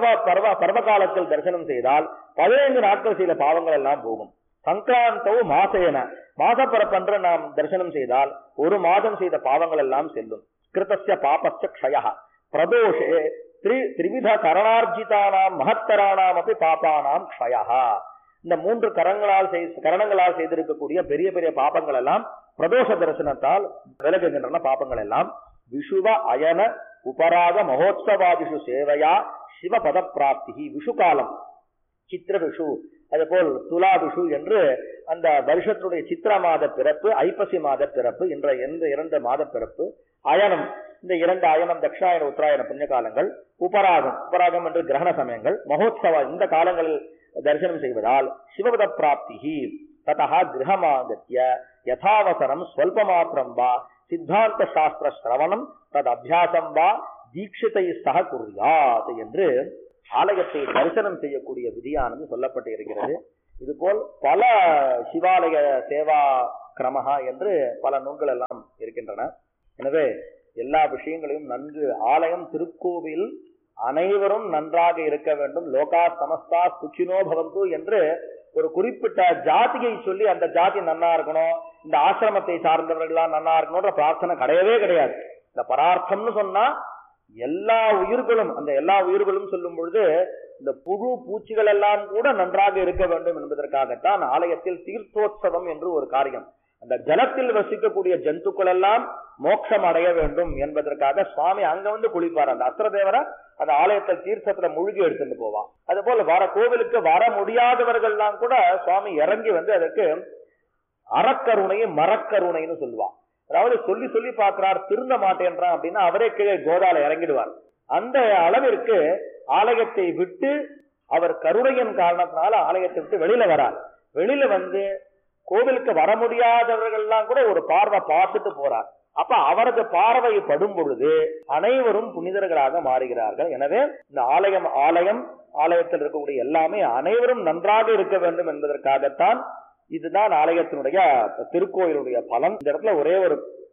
பர்வ காலத்தில் தரிசனம் செய்தால் 15 நாட்கள் செய்த பாவங்கள் எல்லாம் போகும். சங்கராந்தவும் மாசேன மாசப்பரப்பன்று நாம் தரிசனம் செய்தால் 1 மாதம் செய்த பாவங்கள் எல்லாம் செல்லும். கிருதஸ்ய பாபஸ்ய க்ஷய பிரதோஷே திரிவித கரணார்ஜிதானாம் மகத்தரானாம் அப்படி பாபானாம் க்ஷய. இந்த 3 கரணங்களால் செய்திருக்கக்கூடிய பெரிய பெரிய பாபங்கள் எல்லாம் பிரதோஷ தரிசனத்தால் விலகுகின்றன. பாபங்கள் எல்லாம் விஷுவ அயன உபராக மகோத்சவாதிஷு சேவையா சிவ பத பிராப்தி. விஷு காலம் சித்திர விஷு, அதே போல் துலா விஷு என்று அந்த வருஷத்துடைய சித்திர மாத பிறப்பு, ஐப்பசி மாத பிறப்பு, என்ற 2 மாத பிறப்பு, அயனம் இந்த 2 அயனம் தட்சாயன உத்தராயண புண்ணிய காலங்கள், உபராகம் என்று கிரகண சமயங்கள், மகோத்சவ இந்த காலங்களில் தரிசனம் செய்வதால் சிவபத பிராப்தி. ததா கிரகமாகத்ய யதாவசரம் ஸ்வல்பமாத்திரம் வா சித்தாந்த சாஸ்திர சிரவணம் தது அபியாசம் வா தீட்சிதை சக குர்யாத் என்று ஆலயத்தை தரிசனம் செய்யக்கூடிய விதியானது சொல்லப்பட்டு இருக்கிறது. இதுபோல் பல சிவாலய சேவா கிரமஹா என்று பல நூல்கள் எல்லாம் இருக்கின்றன. எனவே எல்லா விஷயங்களையும் நன்கு ஆலயம் திருக்கோவில் அனைவரும் நன்றாக இருக்க வேண்டும். லோகா சமஸ்தா சுச்சினோ பவந்து என்று ஒரு குறிப்பிட்ட ஜாதியை சொல்லி அந்த ஜாதி நன்னா இருக்கணும், இந்த ஆசிரமத்தை சார்ந்தவர்கள்லாம் நன்னா இருக்கணும்ன்ற பிரார்த்தனை கிடையவே கிடையாது. இந்த பரார்த்தம்னு சொன்னா எல்லா உயிர்களும், அந்த எல்லா உயிர்களும் சொல்லும் பொழுது இந்த புழு பூச்சிகள் எல்லாம் கூட நன்றாக இருக்க வேண்டும் என்பதற்காகத்தான் ஆலயத்தில் தீர்த்தோற்சவம் என்று ஒரு காரியம். அந்த ஜலத்தில் வசிக்கக்கூடிய ஜந்துக்கள் எல்லாம் மோட்சம் அடைய வேண்டும் என்பதற்காக சுவாமி அங்க வந்து குளிப்பார். அந்த அஸ்திரதேவரை அந்த ஆலயத்தில் தீர்த்தத்துல முழுகி எடுத்துட்டு போவான். அது போல வர கோவிலுக்கு வர முடியாதவர்கள்லாம் கூட சுவாமி இறங்கி வந்து அதற்கு அறக்கருணையை மரக்கருணைன்னு சொல்லுவான். அதாவது சொல்லி சொல்லி பார்க்கிறார், திருந்த மாட்டேன்றான் அப்படின்னா அவரே கீழே கோதால இறங்கிடுவார். அந்த அளவிற்கு ஆலயத்தை விட்டு அவர் கருணையின் காரணத்தினால ஆலயத்தை விட்டு வெளியில வரார். வெளியில வந்து கோவிலுக்கு வர முடியாதவர்கள்லாம் கூட ஒரு பார்வை பார்த்துட்டு போறார். அப்ப அவரது பார்வை படும் பொழுது அனைவரும் புனிதர்களாக மாறுகிறார்கள். எனவே இந்த ஆலயத்தில் இருக்கக்கூடிய எல்லாமே அனைவரும் நன்றாக இருக்க வேண்டும் என்பதற்காகத்தான் இதுதான் ஆலயத்தினுடைய திருக்கோயிலுடைய பலம். இந்த இடத்துல ஒரே ஒரு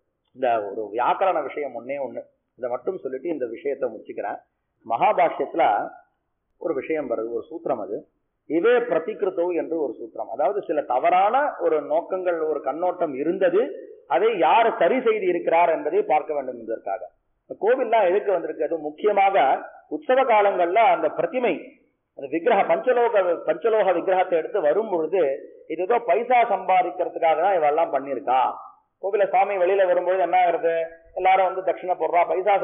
வியாக்கரண விஷயம் ஒண்ணு இதை மட்டும் சொல்லிட்டு இந்த விஷயத்தை முடிச்சுக்கிறேன். மகாபாஷ்யத்துல ஒரு விஷயம் வருது, ஒரு சூத்திரம். அது இவே பிரதிகிருத்தோ என்று ஒரு சூத்திரம். அதாவது சில தவறான ஒரு நோக்கங்கள், ஒரு கண்ணோட்டம் இருந்தது, அதை யார் சரி செய்து இருக்கிறார் என்பதை பார்க்க வேண்டும் என்பதற்காக கோவில்லாம் எதுக்கு வந்திருக்கிறது. முக்கியமாக உற்சவ காலங்கள்ல அந்த பிரதிமை, அந்த விக்கிரக பஞ்சலோக விக்கிரகத்தை எடுத்து வரும் பொழுது இது ஏதோ பைசா சம்பாதிக்கிறதுக்காக தான் இவெல்லாம் பண்ணிருக்கா. கோவில சாமி வெளியில வரும்போது என்ன ஆகுறது, எல்லாரும் வந்து தட்சிணை போடுறா, பைசா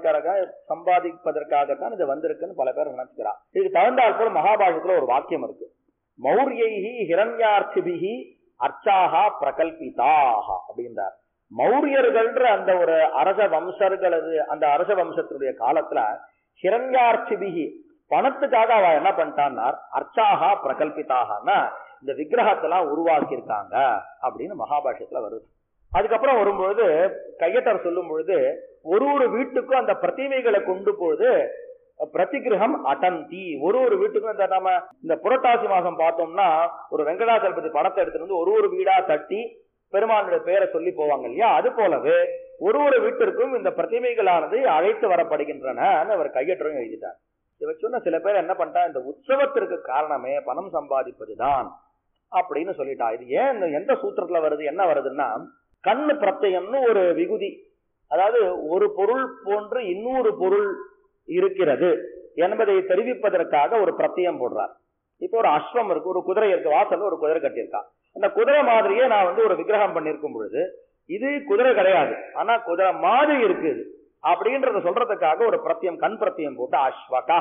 சம்பாதிப்பதற்காகத்தான் இது வந்திருக்குன்னு பல பேர் நினைச்சுக்கிறா. இதுக்கு தகுந்தால் போல மகாபாரதத்துல ஒரு வாக்கியம் இருக்கு, மௌரியைஹி ஹிரண்யார்த்திபிஹி அர்ச்சாஹா பிரகல்பிதாக அப்படின்றார். மௌரியர்கள்ன்ற அந்த ஒரு அரச வம்சர்களது, அந்த அரச வம்சத்தினுடைய காலத்துல ஹிரண்யார்த்திபிஹி பணத்துக்காக அவ என்ன பண்ணிட்டான்னா அர்ச்சாஹா பிரகல்பிதாகனா இந்த விக்கிரகத்தெல்லாம் உருவாக்கி இருக்காங்க அப்படின்னு மகாபாஷ்யத்துல வருது. அதுக்கப்புறம் வரும்பொழுது கையட்டர் சொல்லும் பொழுது ஒரு வீட்டுக்கும் அந்த பிரதிமைகளை கொண்டு போது பிரதிகிரகம் அடந்தி, ஒரு வீட்டுக்கும் இந்த நம்ம இந்த புரட்டாசி மாசம் பார்த்தோம்னா ஒரு வெங்கடாசலபதி படத்தை எடுத்துட்டு வந்து ஒரு வீடா தட்டி பெருமானுடைய பெயரை சொல்லி போவாங்க இல்லையா, அது போலவே ஒரு வீட்டிற்கும் இந்த பிரதிமைகளானது அழைத்து வரப்படுகின்றன அவர் கையற்றவும் எழுதிட்டார். இவ சொன்ன சில பேர் என்ன பண்ணிட்டா, இந்த உற்சவத்திற்கு காரணமே பணம் சம்பாதிப்பதுதான் அப்படின்னு சொல்லிட்டா. இது ஏன் எந்த சூத்திரத்துல வருது, என்ன வருதுன்னா கண்ணு பிரத்யம்னு ஒரு விகுதி, அதாவது ஒரு பொருள் போன்று இன்னொரு பொருள் இருக்கிறது என்பதை தெரிவிப்பதற்காக ஒரு பிரத்யம் போடுறார். இப்போ ஒரு அஸ்வம் இருக்கு, ஒரு குதிரை இருக்கு, வாசல்ல ஒரு குதிரை கட்டியிருக்கா. அந்த குதிரை மாதிரியே நான் வந்து ஒரு விக்கிரகம் பண்ணிருக்கும் பொழுது இது குதிரை கிடையாது, ஆனா குதிரை மாதிரி இருக்குது அப்படின்றத சொல்றதுக்காக ஒரு பிரத்யம், கண் பிரத்யம் போட்டு அஸ்வகா,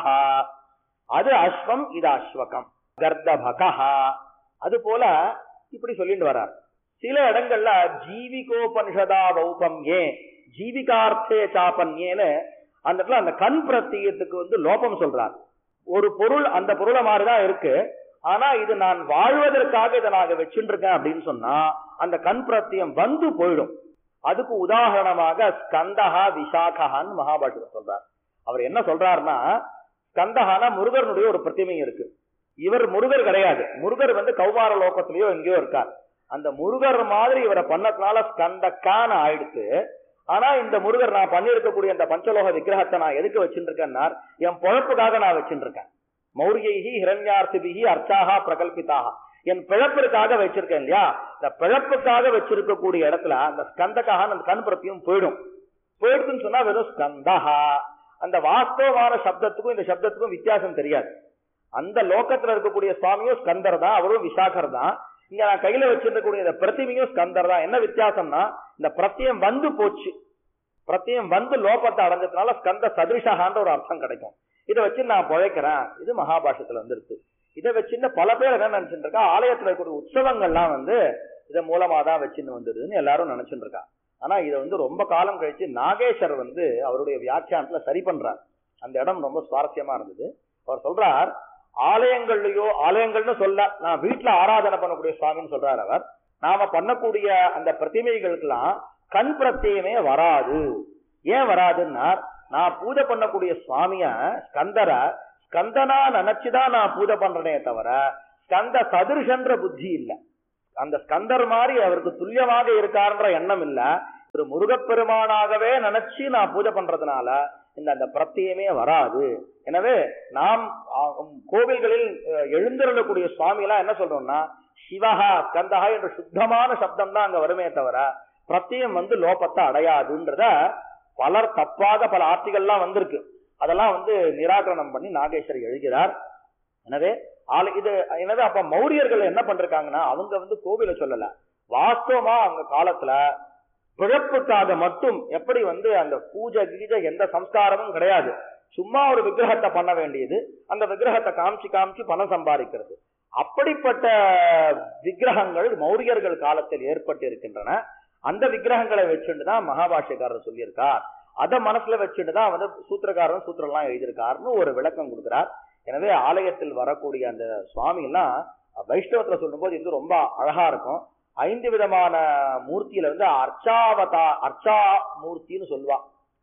அது அஸ்வம், இது அஸ்வகம், கர்தபகா, அது போல இப்படி சொல்லிட்டு வர்றார். சில இடங்கள்ல ஜீவிகோபனிஷதா வௌபம் ஏ ஜீவிகார்த்தே சாபன்யேன்னு அந்த இடத்துல அந்த கண் பிரத்தியத்துக்கு வந்து லோபம் சொல்றார். ஒரு பொருள் அந்த பொருளை மாதிரிதான் இருக்கு, ஆனா இது நான் வாழ்வதற்காக இதை நான் வச்சுட்டு இருக்கேன் அப்படின்னு சொன்னா அந்த கண் பிரத்தியம் வந்து போயிடும். அதுக்கு உதாரணமாக ஸ்கந்தஹா விசாகான்னு மகாபாரதம் சொல்றார். அவர் என்ன சொல்றாருன்னா, ஸ்கந்தஹானா முருகனுடைய ஒரு பிரதிமை இருக்கு, இவர் முருகர் கிடையாது, முருகர் வந்து கௌமார லோகத்திலேயோ எங்கேயோ இருக்கார். அந்த முருகர் மாதிரி இவரை பண்ணதுனால ஸ்கந்தக்கான ஆயிடுச்சு. ஆனா இந்த முருகர் நான் பண்ணிருக்கக்கூடிய அந்த பஞ்சலோக விக்கிரகத்தை நான் எதுக்கு வச்சுட்டு இருக்கேன்னா என் பொழப்புக்காக நான் வச்சுட்டு இருக்கேன். மௌரியைஹி ஹிரண்யார்த்திபிஹி அர்ச்சாஹா பிரகல்பிதாக, என் பிழப்பிற்காக வச்சிருக்கேன் இல்லையா, இந்த பிழப்புக்காக வச்சிருக்கக்கூடிய இடத்துல அந்த ஸ்கந்தகாக அந்த கண் பிரத்தியும் போயிடுச்சுன்னு சொன்னா வெறும் ஸ்கந்தஹா. அந்த வாஸ்தவமான சப்தத்துக்கும் இந்த சப்தத்துக்கும் வித்தியாசம் தெரியாது. அந்த லோகத்துல இருக்கக்கூடிய சுவாமியும் ஸ்கந்தர் தான், அவரும் விசாகர் தான். இங்க நான் கையில வச்சிருக்கக்கூடிய இந்த பிரதிமையும் ஸ்கந்தர் தான். என்ன வித்தியாசம்னா இந்த பிரத்தியம் வந்து போச்சு, பிரத்தியம் வந்து லோகத்தை அடைஞ்சதுனால ஸ்கந்த சதிருஷகான்ற ஒரு அர்த்தம் கிடைக்கும். இதை வச்சு நான் பிழைக்கிறேன், இது மகாபாஷ்யத்துல வந்துருக்கு. இதை வச்சுன்னு பல பேர் என்ன நினைச்சுட்டு இருக்கா, ஆலயத்துல இருக்கக்கூடிய உற்சவங்கள்லாம் வந்து இதன் மூலமா தான் வச்சுன்னு வந்துடுதுன்னு எல்லாரும் நினைச்சுட்டு இருக்கா. ஆனா இதை வந்து ரொம்ப காலம் கழிச்சு நாகேஸ்வர் வந்து அவருடைய வியாக்கியானத்துல சரி பண்றார். அந்த இடம் ரொம்ப சுவாரஸ்யமா இருந்தது. அவர் சொல்றார், ஆலயங்கள்லயோ, ஆலயங்கள்னு சொல்ல நான் வீட்டுல ஆராதனை பண்ணக்கூடிய சுவாமின்னு சொல்றாரு அவர், நாம பண்ணக்கூடிய அந்த பிரதிமைகளுக்கெல்லாம் கண் பிரத்யமே வராது. ஏன் வராதுன்னா, நான் பூஜை பண்ணக்கூடிய சுவாமிய ஸ்கந்தனா நினைச்சுதான் நான் பூஜை பண்றேனே தவிர ஸ்கந்த சதுர்ஷன்ற புத்தி இல்ல. அந்த ஸ்கந்தர் மாதிரி அவருக்கு துல்லியமாக இருக்காருன்ற எண்ணம் இல்ல. ஒரு முருகப்பெருமானாகவே நினைச்சு நான் பூஜை பண்றதுனால அந்த பிரத்தியமே வராது. எனவே நாம் கோவில்களில் எழுந்தருளக்கூடிய சுவாமி எல்லாம் என்ன சொல்றோம்னா, சிவஹா ஸ்கந்தஹா என்ற சுத்தமான சப்தம் தான் அங்க வருமே தவிர பிரத்தியம் லோபத்தை அடையாதுன்றத பலர் தப்பாக பல ஆர்த்திகள்லாம் வந்திருக்கு. அதெல்லாம் நிராகரணம் பண்ணி நாகேஸ்வரர் எழுதுகிறார். எனவே அப்ப மௌரியர்கள் என்ன பண்றாங்கன்னா, அவங்க கோவிலை சொல்லல, வாஸ்தவமா அவங்க காலத்துல பிழப்புக்காக மட்டும் எப்படி அந்த பூஜை கீஜை எந்த சம்ஸ்காரமும் கிடையாது, சும்மா ஒரு விக்கிரகத்தை பண்ண வேண்டியது, அந்த விக்கிரகத்தை காமிச்சு பணம் சம்பாதிக்கிறது. அப்படிப்பட்ட விக்கிரகங்கள் மௌரியர்கள் காலத்தில் ஏற்பட்டு இருக்கின்றன. அந்த விக்கிரகங்களை வச்சுட்டுதான் மகாபாஷ்யக்காரர் சொல்லியிருக்கார். அதை மனசுல வச்சுட்டுதான் சூத்திரக்காரன் சூத்திரம் எழுதியிருக்காருன்னு ஒரு விளக்கம் கொடுக்கிறார். எனவே ஆலயத்தில் வரக்கூடிய அந்த சுவாமி எல்லாம் வைஷ்ணவத்துல சொல்லும் போது இது ரொம்ப அழகா இருக்கும். 5 விதமான மூர்த்தியில அர்ச்சா மூர்த்தின்னு சொல்லுவா.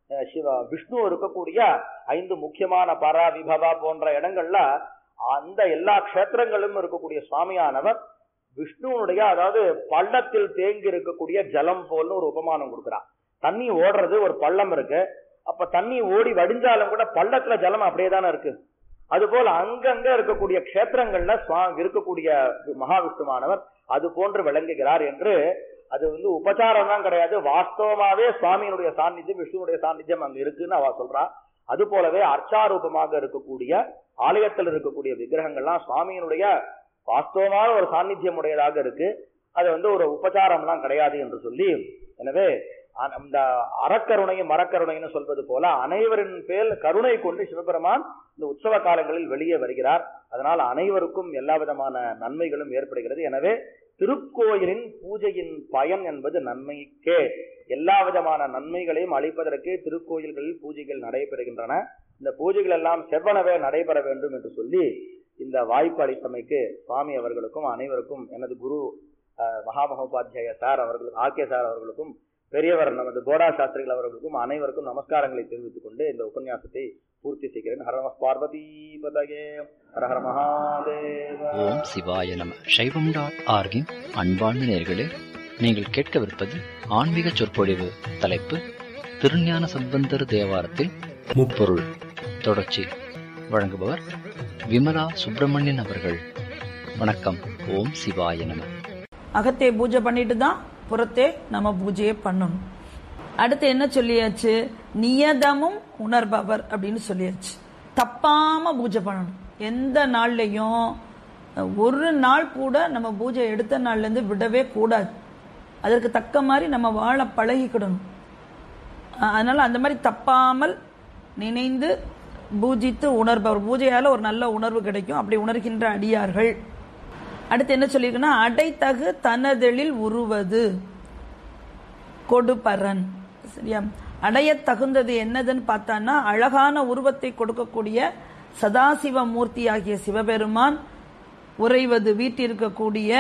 விஷ்ணு இருக்கக்கூடிய 5 முக்கியமான பர விபவ போன்ற இடங்கள்ல அந்த எல்லா கஷேத்திரங்களும் இருக்கக்கூடிய சுவாமியானவர் விஷ்ணுனுடைய, அதாவது பள்ளத்தில் தேங்கி இருக்கக்கூடிய ஜலம் போல்னு ஒரு உபமானம் கொடுக்கிறார். தண்ணி ஓடுறது, ஒரு பள்ளம் இருக்கு, அப்ப தண்ணி ஓடி வடிஞ்சாலும் கூட பள்ளத்துல ஜலம் அப்படியே தானே இருக்கு. அதுபோல அங்கங்க இருக்கக்கூடிய கஷேத்திரங்கள்ல இருக்கக்கூடிய மகாவிஷ்ணுவானவர் அது போன்று விளங்குகிறார் என்று. அது உபச்சாரம் தான் கிடையாது, வாஸ்தவமாவே சுவாமியினுடைய சாநித்தியம், விஷ்ணுனுடைய சாநித்தியம் அங்க இருக்குன்னு அவ சொல்றா. அது போலவே அர்ச்சாரூபமாக இருக்கக்கூடிய ஆலயத்தில் இருக்கக்கூடிய விக்கிரகங்கள்லாம் சுவாமியினுடைய வாஸ்தவமான ஒரு சாநித்தியம் உடையதாக இருக்கு. அது ஒரு உபச்சாரம் எல்லாம் கிடையாது என்று சொல்லி, எனவே அந்த அறக்கருணையும் மரக்கருணைன்னு சொல்வது போல அனைவரின் பேர் கருணை கொண்டு சிவபெருமான் இந்த உற்சவ காலங்களில் வெளியே வருகிறார். அதனால் அனைவருக்கும் எல்லா விதமான நன்மைகளும் ஏற்படுகிறது. எனவே திருக்கோயிலின் பூஜையின் பயன் என்பது நன்மைக்கே. எல்லா விதமான நன்மைகளையும் அளிப்பதற்கே திருக்கோயில்களில் பூஜைகள் நடைபெறுகின்றன. இந்த பூஜைகள் எல்லாம் செவ்வனவே நடைபெற வேண்டும் என்று சொல்லி இந்த வாய்ப்பு அளித்தமைக்கு சுவாமி அவர்களுக்கும் அனைவருக்கும், எனது குரு மகாமகோபாத்தியாய சார் அவர்களுக்கும், ஆர்கே சார் அவர்களுக்கும், பெரியவர் நமது கோடா சாஸ்திரிகள் அவர்களுக்கும் அனைவருக்கும் நமஸ்காரங்களை தெரிவித்துக் கொண்டு இந்த உபன்யாசத்தை பூர்த்தி செய்கிறேன். ஹர நம பார்வதி பதயே, ஹர ஹர மகாதேவ. ஓம் சிவாய நம. சைவம்.org அன்பார்ந்த நேயர்களே, நீங்கள் கேட்கவிருப்பது ஆன்மீக சொற்பொழிவு. தலைப்பு திருஞான சம்பந்தர் தேவாரத்தில் முப்பொருள். தொடர்ச்சி. வழங்குபவர் விமலா சுப்பிரமணியன் அவர்கள். வணக்கம். ஓம் சிவாய நம. அகத்தே பூஜை பண்ணிட்டு தான் புறத்தே நம்ம பூஜையை பண்ணணும். அடுத்து என்ன சொல்லியாச்சு? நியதமும் உணர்பவர் அப்படின்னு சொல்லியாச்சு. தப்பாம பூஜை பண்ணணும். எந்த நாள்லையும் ஒரு நாள் கூட நம்ம பூஜை எடுத்த நாள்ல இருந்து விடவே கூடாது. அதற்கு தக்க மாதிரி நம்ம வாழ பழகிக்கிடணும். அதனால அந்த மாதிரி தப்பாமல் நினைந்து பூஜித்து உணர்பவர், பூஜையால ஒரு நல்ல உணர்வு கிடைக்கும். அப்படி உணர்கின்ற அடியார்கள். அடுத்து என்ன சொல்லியிருக்குன்னா, அடைத்தகு தனதெழில் உருவது கொடுபரன். சரியா? அடைய தகுந்தது என்னதுன்னு பார்த்தான்னா, அழகான உருவத்தை கொடுக்கக்கூடிய சதாசிவ மூர்த்தி ஆகிய சிவபெருமான் உறைவது வீட்டிருக்கக்கூடிய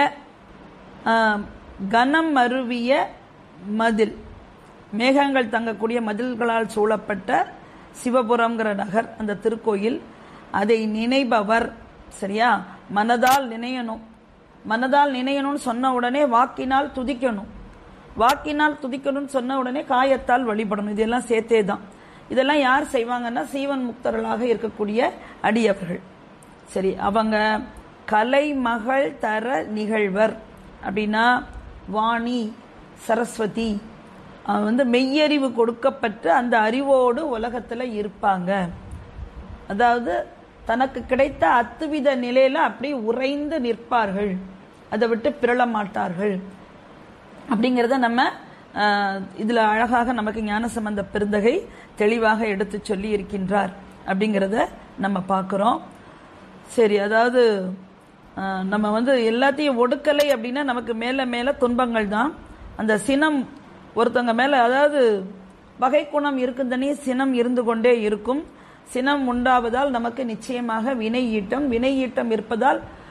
கனம் அருவிய மதில், மேகங்கள் தங்கக்கூடிய மதில்களால் சூழப்பட்ட சிவபுரம்ங்கிற நகர், அந்த திருக்கோயில். அதை நினைபவர். சரியா? மனதால் நினையணும். மனதால் நினையணும்னு சொன்ன உடனே வாக்கினால் துதிக்கணும். வாக்கினால் துதிக்கணும்னு சொன்ன உடனே காயத்தால் வழிபடணும். இதெல்லாம் சேர்த்தே தான். இதெல்லாம் யார் செய்வாங்கன்னா, சீவன் முக்தர்களாக இருக்கக்கூடிய அடியவர்கள். சரி, அவங்க கலைமகள் தர நிகழ்வர் அப்படின்னா வாணி சரஸ்வதி மெய்யறிவு கொடுக்கப்பட்டு அந்த அறிவோடு உலகத்துல இருப்பாங்க. அதாவது தனக்கு கிடைத்த அத்துவித நிலையில அப்படி உறைந்து நிற்பார்கள், அதை விட்டு பிறள மாட்டார்கள். அப்படிங்கிறத நம்ம இதுல அழகாக நமக்கு ஞானசம்பந்த பெருந்தகை தெளிவாக எடுத்து சொல்லி இருக்கின்றார். அப்படிங்கிறத நம்ம பார்க்கிறோம். சரி, அதாவது நம்ம எல்லாத்தையும் ஒடுக்கலை அப்படின்னா நமக்கு மேல மேல துன்பங்கள் தான். அந்த சினம் ஒருத்தவங்க மேல, அதாவது வகை குணம் இருக்குந்தனே சினம் இருந்து கொண்டே இருக்கும். சினம் உண்டாவதால் நமக்கு நிச்சயமாக வினை ஈட்டம், வினை ஈட்டம் இருப்பதால்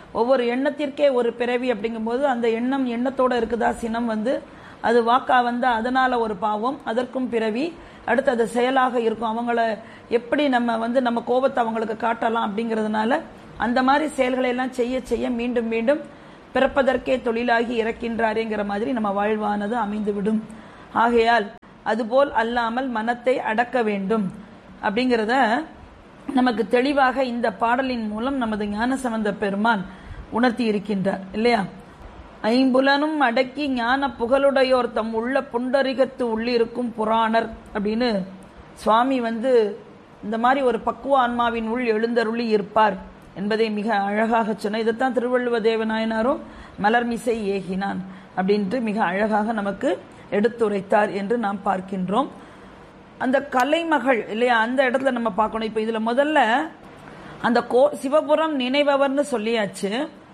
ஒவ்வொரு எண்ணத்திற்கே ஒரு பிறவி அப்படிங்கும்போது அந்த எண்ணத்தோட இருக்குதா சினம் அது வாக்கா அதனால ஒரு பாவம், அதற்கும் பிறவி. அடுத்து அது செயலாக இருக்கும். அவங்கள எப்படி நம்ம கோபத்தை அவங்களுக்கு காட்டலாம் அப்படிங்கிறதுனால அந்த மாதிரி செயல்களை எல்லாம் செய்ய செய்ய மீண்டும் மீண்டும் பிறப்பதற்கே தொழிலாகி இறக்கின்றாரேங்கிற மாதிரி நம்ம வாழ்வானது அமைந்துவிடும். ஆகையால் அதுபோல் அல்லாமல் மனத்தை அடக்க வேண்டும் அப்படிங்கிறத நமக்கு தெளிவாக இந்த பாடலின் மூலம் நமது ஞானசம்பந்த பெருமான் உணர்த்தி இருக்கின்றார் இல்லையா? ஐம்புலனும் அடக்கி ஞான புகழுடையோர் தம் உள்ள புண்டரிகத்து உள்ளிருக்கும் புராணர் அப்படின்னு சுவாமி இந்த மாதிரி ஒரு பக்குவ ஆன்மாவின் உள் எழுந்தருளி இருப்பார் என்பதை மிக அழகாக சொன்ன. இதைத்தான் திருவள்ளுவ தேவநாயனாரும் மலர்மிசை ஏகினான் அப்படின்ட்டு மிக அழகாக நமக்கு எடுத்துரைத்தார் என்று நாம் பார்க்கின்றோம். அந்த கலைமகள் இல்லையா, அந்த இடத்துல நம்ம பார்க்கணும். இப்ப இதுல முதல்ல அந்த சிவபுரம் நினைபவர்னு சொல்லியாச்சு.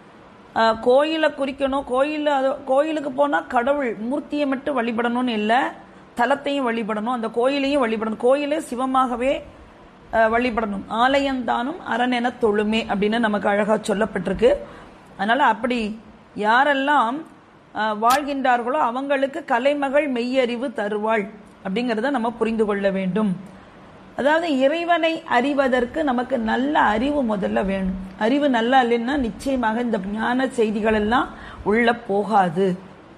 கோயிலை குறிக்கணும். கோயிலுக்கு போனா கடவுள் மூர்த்தியை மட்டும் வழிபடணும்னு இல்லை, தலத்தையும் வழிபடணும், அந்த கோயிலையும் வழிபடணும். கோயிலே சிவமாகவே வழிபடணும். ஆலயந்தானும் அரணென தொழுமே அப்படின்னு நமக்கு அழகா சொல்லப்பட்டிருக்கு. அதனால அப்படி யாரெல்லாம் வாழ்கின்றார்களோ அவங்களுக்கு கலைமகள் மெய்யறிவு தருவாள் அப்படிங்கிறத நம்ம புரிந்து கொள்ள வேண்டும். அதாவது இறைவனை அறிவதற்கு நமக்கு நல்ல அறிவு முதல்ல வேணும். அறிவு நல்லா இல்லைன்னா நிச்சயமாக இந்த ஞான செய்திகள் எல்லாம் உள்ள போகாது.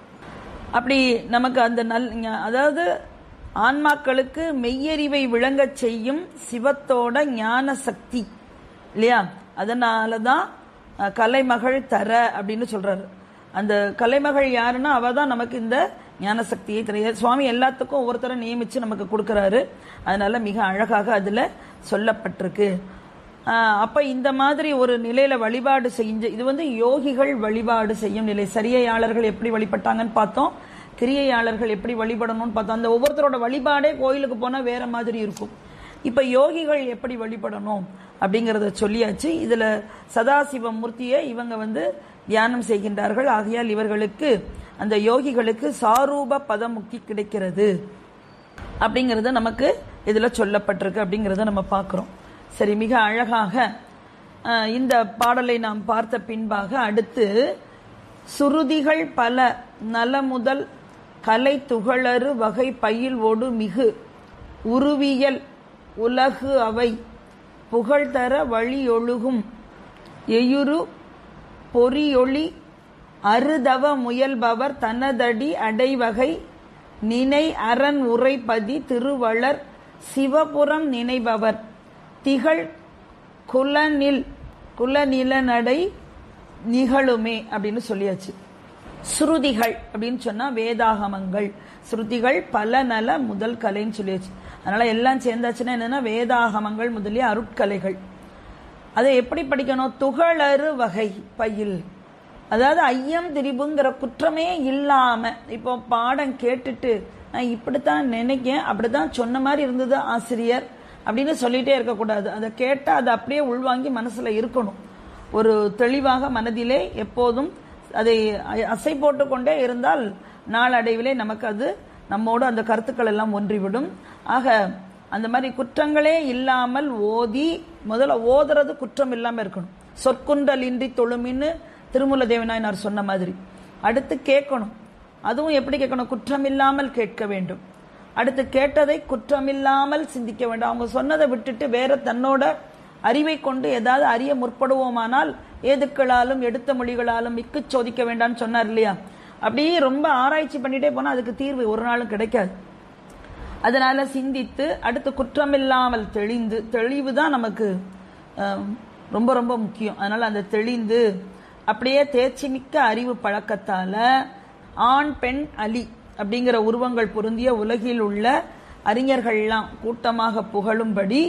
அப்படி நமக்கு அந்த அதாவது ஆன்மாக்களுக்கு மெய்யறிவை விளங்க செய்யும் சிவத்தோட ஞான சக்தி இல்லையா, அதனாலதான் கலைமகள் தர அப்படின்னு சொல்றாரு. அந்த கலைமகள் யாருன்னா அவதான் நமக்கு இந்த ஞான சக்தியை தர. சுவாமி எல்லாத்துக்கும் ஒவ்வொருத்தரை நியமிச்சு நமக்கு கொடுக்கிறாரு. அதனால மிக அழகாக அதுல சொல்லப்பட்டிருக்கு. அப்ப இந்த மாதிரி ஒரு நிலையில வழிபாடு செஞ்சு இது யோகிகள் வழிபாடு செய்யும் நிலை. சரியையாளர்கள் எப்படி வழிபட்டாங்கன்னு பார்த்தோம், கிரியையாளர்கள் எப்படி வழிபடணும்னு பார்த்தோம். அந்த ஒவ்வொருத்தரோட வழிபாடே கோயிலுக்கு போனா வேற மாதிரி இருக்கும். இப்ப யோகிகள் எப்படி வழிபடணும் அப்படிங்கறத சொல்லியாச்சு. இதுல சதாசிவ மூர்த்தியை இவங்க தியானம் செய்கின்றார்கள். ஆகையால் இவர்களுக்கு அந்த யோகிகளுக்கு சாரூப பதமுக்தி கிடைக்கிறது அப்படிங்கறது நமக்கு இதுல சொல்லப்பட்டிருக்கு அப்படிங்கறத நம்ம பார்க்கிறோம். சரி, மிக அழகாக இந்த பாடலை நாம் பார்த்த பின்பாக அடுத்து சுருதிகள் பல நலமுதல் கலை துகளறு வகை பயில் ஒடு மிகு உருவியல் உலகு அவை புகழ்தர வழியொழுகும் எயுரு பொறியொளி அருதவ முயல்பவர் தனதடி அடைவகை நினை அரண் உரைப்பதி திருவளர் சிவபுரம் நினைபவர் திகழ் குலநிலநடை நிகழுமே அப்படின்னு சொல்லியாச்சு. ஸ்ருதிகள் அப்படின்னு சொன்னா வேதாகமங்கள், ஸ்ருதிகள் பல நல முதல் கலைன்னு சொல்லியாச்சு. அதனால எல்லாம் சேர்ந்தாச்சுன்னா என்னன்னா வேதாகமங்கள் முதலிய அருட்கலைகள். அதை எப்படி படிக்கணும்? துகளறு வகை பயில், அதாவது ஐயம் திரிபுங்கிற குற்றமே இல்லாம. இப்போ பாடம் கேட்டுட்டு நான் இப்படித்தான் நினைக்கேன், அப்படித்தான் சொன்ன மாதிரி இருந்தது ஆசிரியர் அப்படின்னு சொல்லிட்டே இருக்கக்கூடாது. அதை கேட்டா அதை அப்படியே உள்வாங்கி மனசுல இருக்கணும். ஒரு தெளிவாக மனதிலே எப்போதும் அதை அசை போட்டுக்கொண்டே இருந்தால் நாளடைவிலே நமக்கு அது நம்மோடு அந்த கருத்துக்கள் எல்லாம் ஒன்றிவிடும். ஆக அந்த மாதிரி குற்றங்களே இல்லாமல் ஓதி, முதல்ல ஓதுறது குற்றம் இல்லாம இருக்கணும். சொற்குன்றல் இன்றி தொழுமின்னு திருமூல தேவநாயனார் சொன்ன மாதிரி. அடுத்து கேட்கணும். அதுவும் எப்படி கேட்கணும்? குற்றமில்லாமல் கேட்க வேண்டும். அடுத்து கேட்டதை குற்றமில்லாமல் சிந்திக்க வேண்டும். அவங்க சொன்னதை விட்டுட்டு வேற தன்னோட அறிவை கொண்டு ஏதாவது அறிய முற்படுவோமானால் ஏதுக்களாலும் எடுத்த மொழிகளாலும் மிக்கு சோதிக்க வேண்டாம்னு சொன்னார் இல்லையா? அப்படியே ரொம்ப ஆராய்ச்சி பண்ணிட்டே போனா அதுக்கு தீர்வு ஒரு நாளும் கிடைக்காது. அதனால சிந்தித்து அடுத்து குற்றமில்லாமல் தெளிவு தான் நமக்கு ரொம்ப ரொம்ப முக்கியம். அதனால அந்த தெளிந்து அப்படியே தேர்ச்சி மிக்க அறிவு பழக்கத்தால ஆண் பெண் அலி அப்படிங்கிற உருவங்கள் பொருந்திய உலகில் உள்ள அறிஞர்கள்லாம் கூட்டமாக புகழும்படி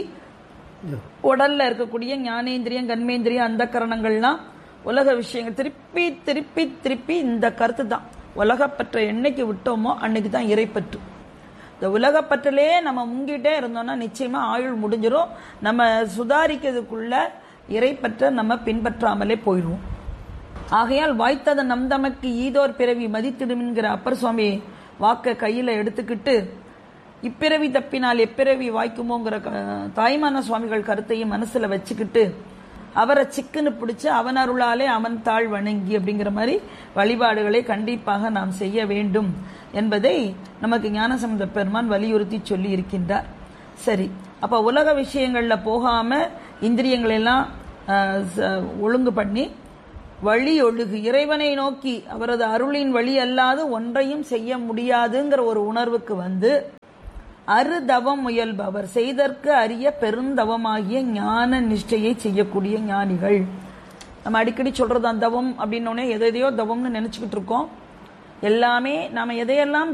உடல்ல இருக்கக்கூடிய ஞானேந்திரியம் கண்மேந்திரியம் அந்த கரணங்கள்லாம் உலக விஷயங்கள் திருப்பி திருப்பி திருப்பி இந்த கருத்து தான். உலகப்பற்ற என்னைக்கு விட்டோமோ அன்னைக்கு தான் இறைப்பற்று. இந்த உலகப்பற்றிலே நம்ம முங்கிட்டே இருந்தோம்னா நிச்சயமா ஆயுள் முடிஞ்சிடும். நம்ம சுதாரிக்கிறதுக்குள்ள இறைப்பற்ற நம்ம பின்பற்றாமலே போயிடுவோம். ஆகையால் வாய்த்தத நம் தமக்கு ஈதோர் பிறவி மதித்திடும்ங்கிற அப்பர் சுவாமி வாக்க கையில எடுத்துக்கிட்டு இப்பிறவி தப்பினால் எப்பிறவி வாய்க்குமோங்கிற தாய்மான சுவாமிகள் கருத்தையும் மனசுல வச்சுக்கிட்டு அவரை சிக்குன்னு பிடிச்சு அவன் அருளாலே அவன் தாழ் வணங்கி அப்படிங்கிற மாதிரி வழிபாடுகளை கண்டிப்பாக நாம் செய்ய வேண்டும் என்பதை நமக்கு ஞானசம்பந்த பெருமான் வலியுறுத்தி சொல்லி இருக்கின்றார். சரி, அப்ப உலக விஷயங்கள்ல போகாம இந்திரியங்களை எல்லாம் ஒழுங்கு பண்ணி வழி ஒழுகு இறைவனை நோக்கி அவரது அருளின் வழி அல்லாது ஒன்றையும் செய்ய முடியாதுங்கிற ஒரு உணர்வுக்கு வந்து அருதவம் முயல்பவர் செய்தற்கு அரிய பெருந்தவமாகிய ஞான நிஷ்டையை செய்யக்கூடிய ஞானிகள். நம்ம அடிக்கடி சொல்றது அந்த தவம் அப்படின்னோடனே எதையோ தவம்னு நினைச்சுக்கிட்டு இருக்கோம். எல்லாமே நாம எதையெல்லாம்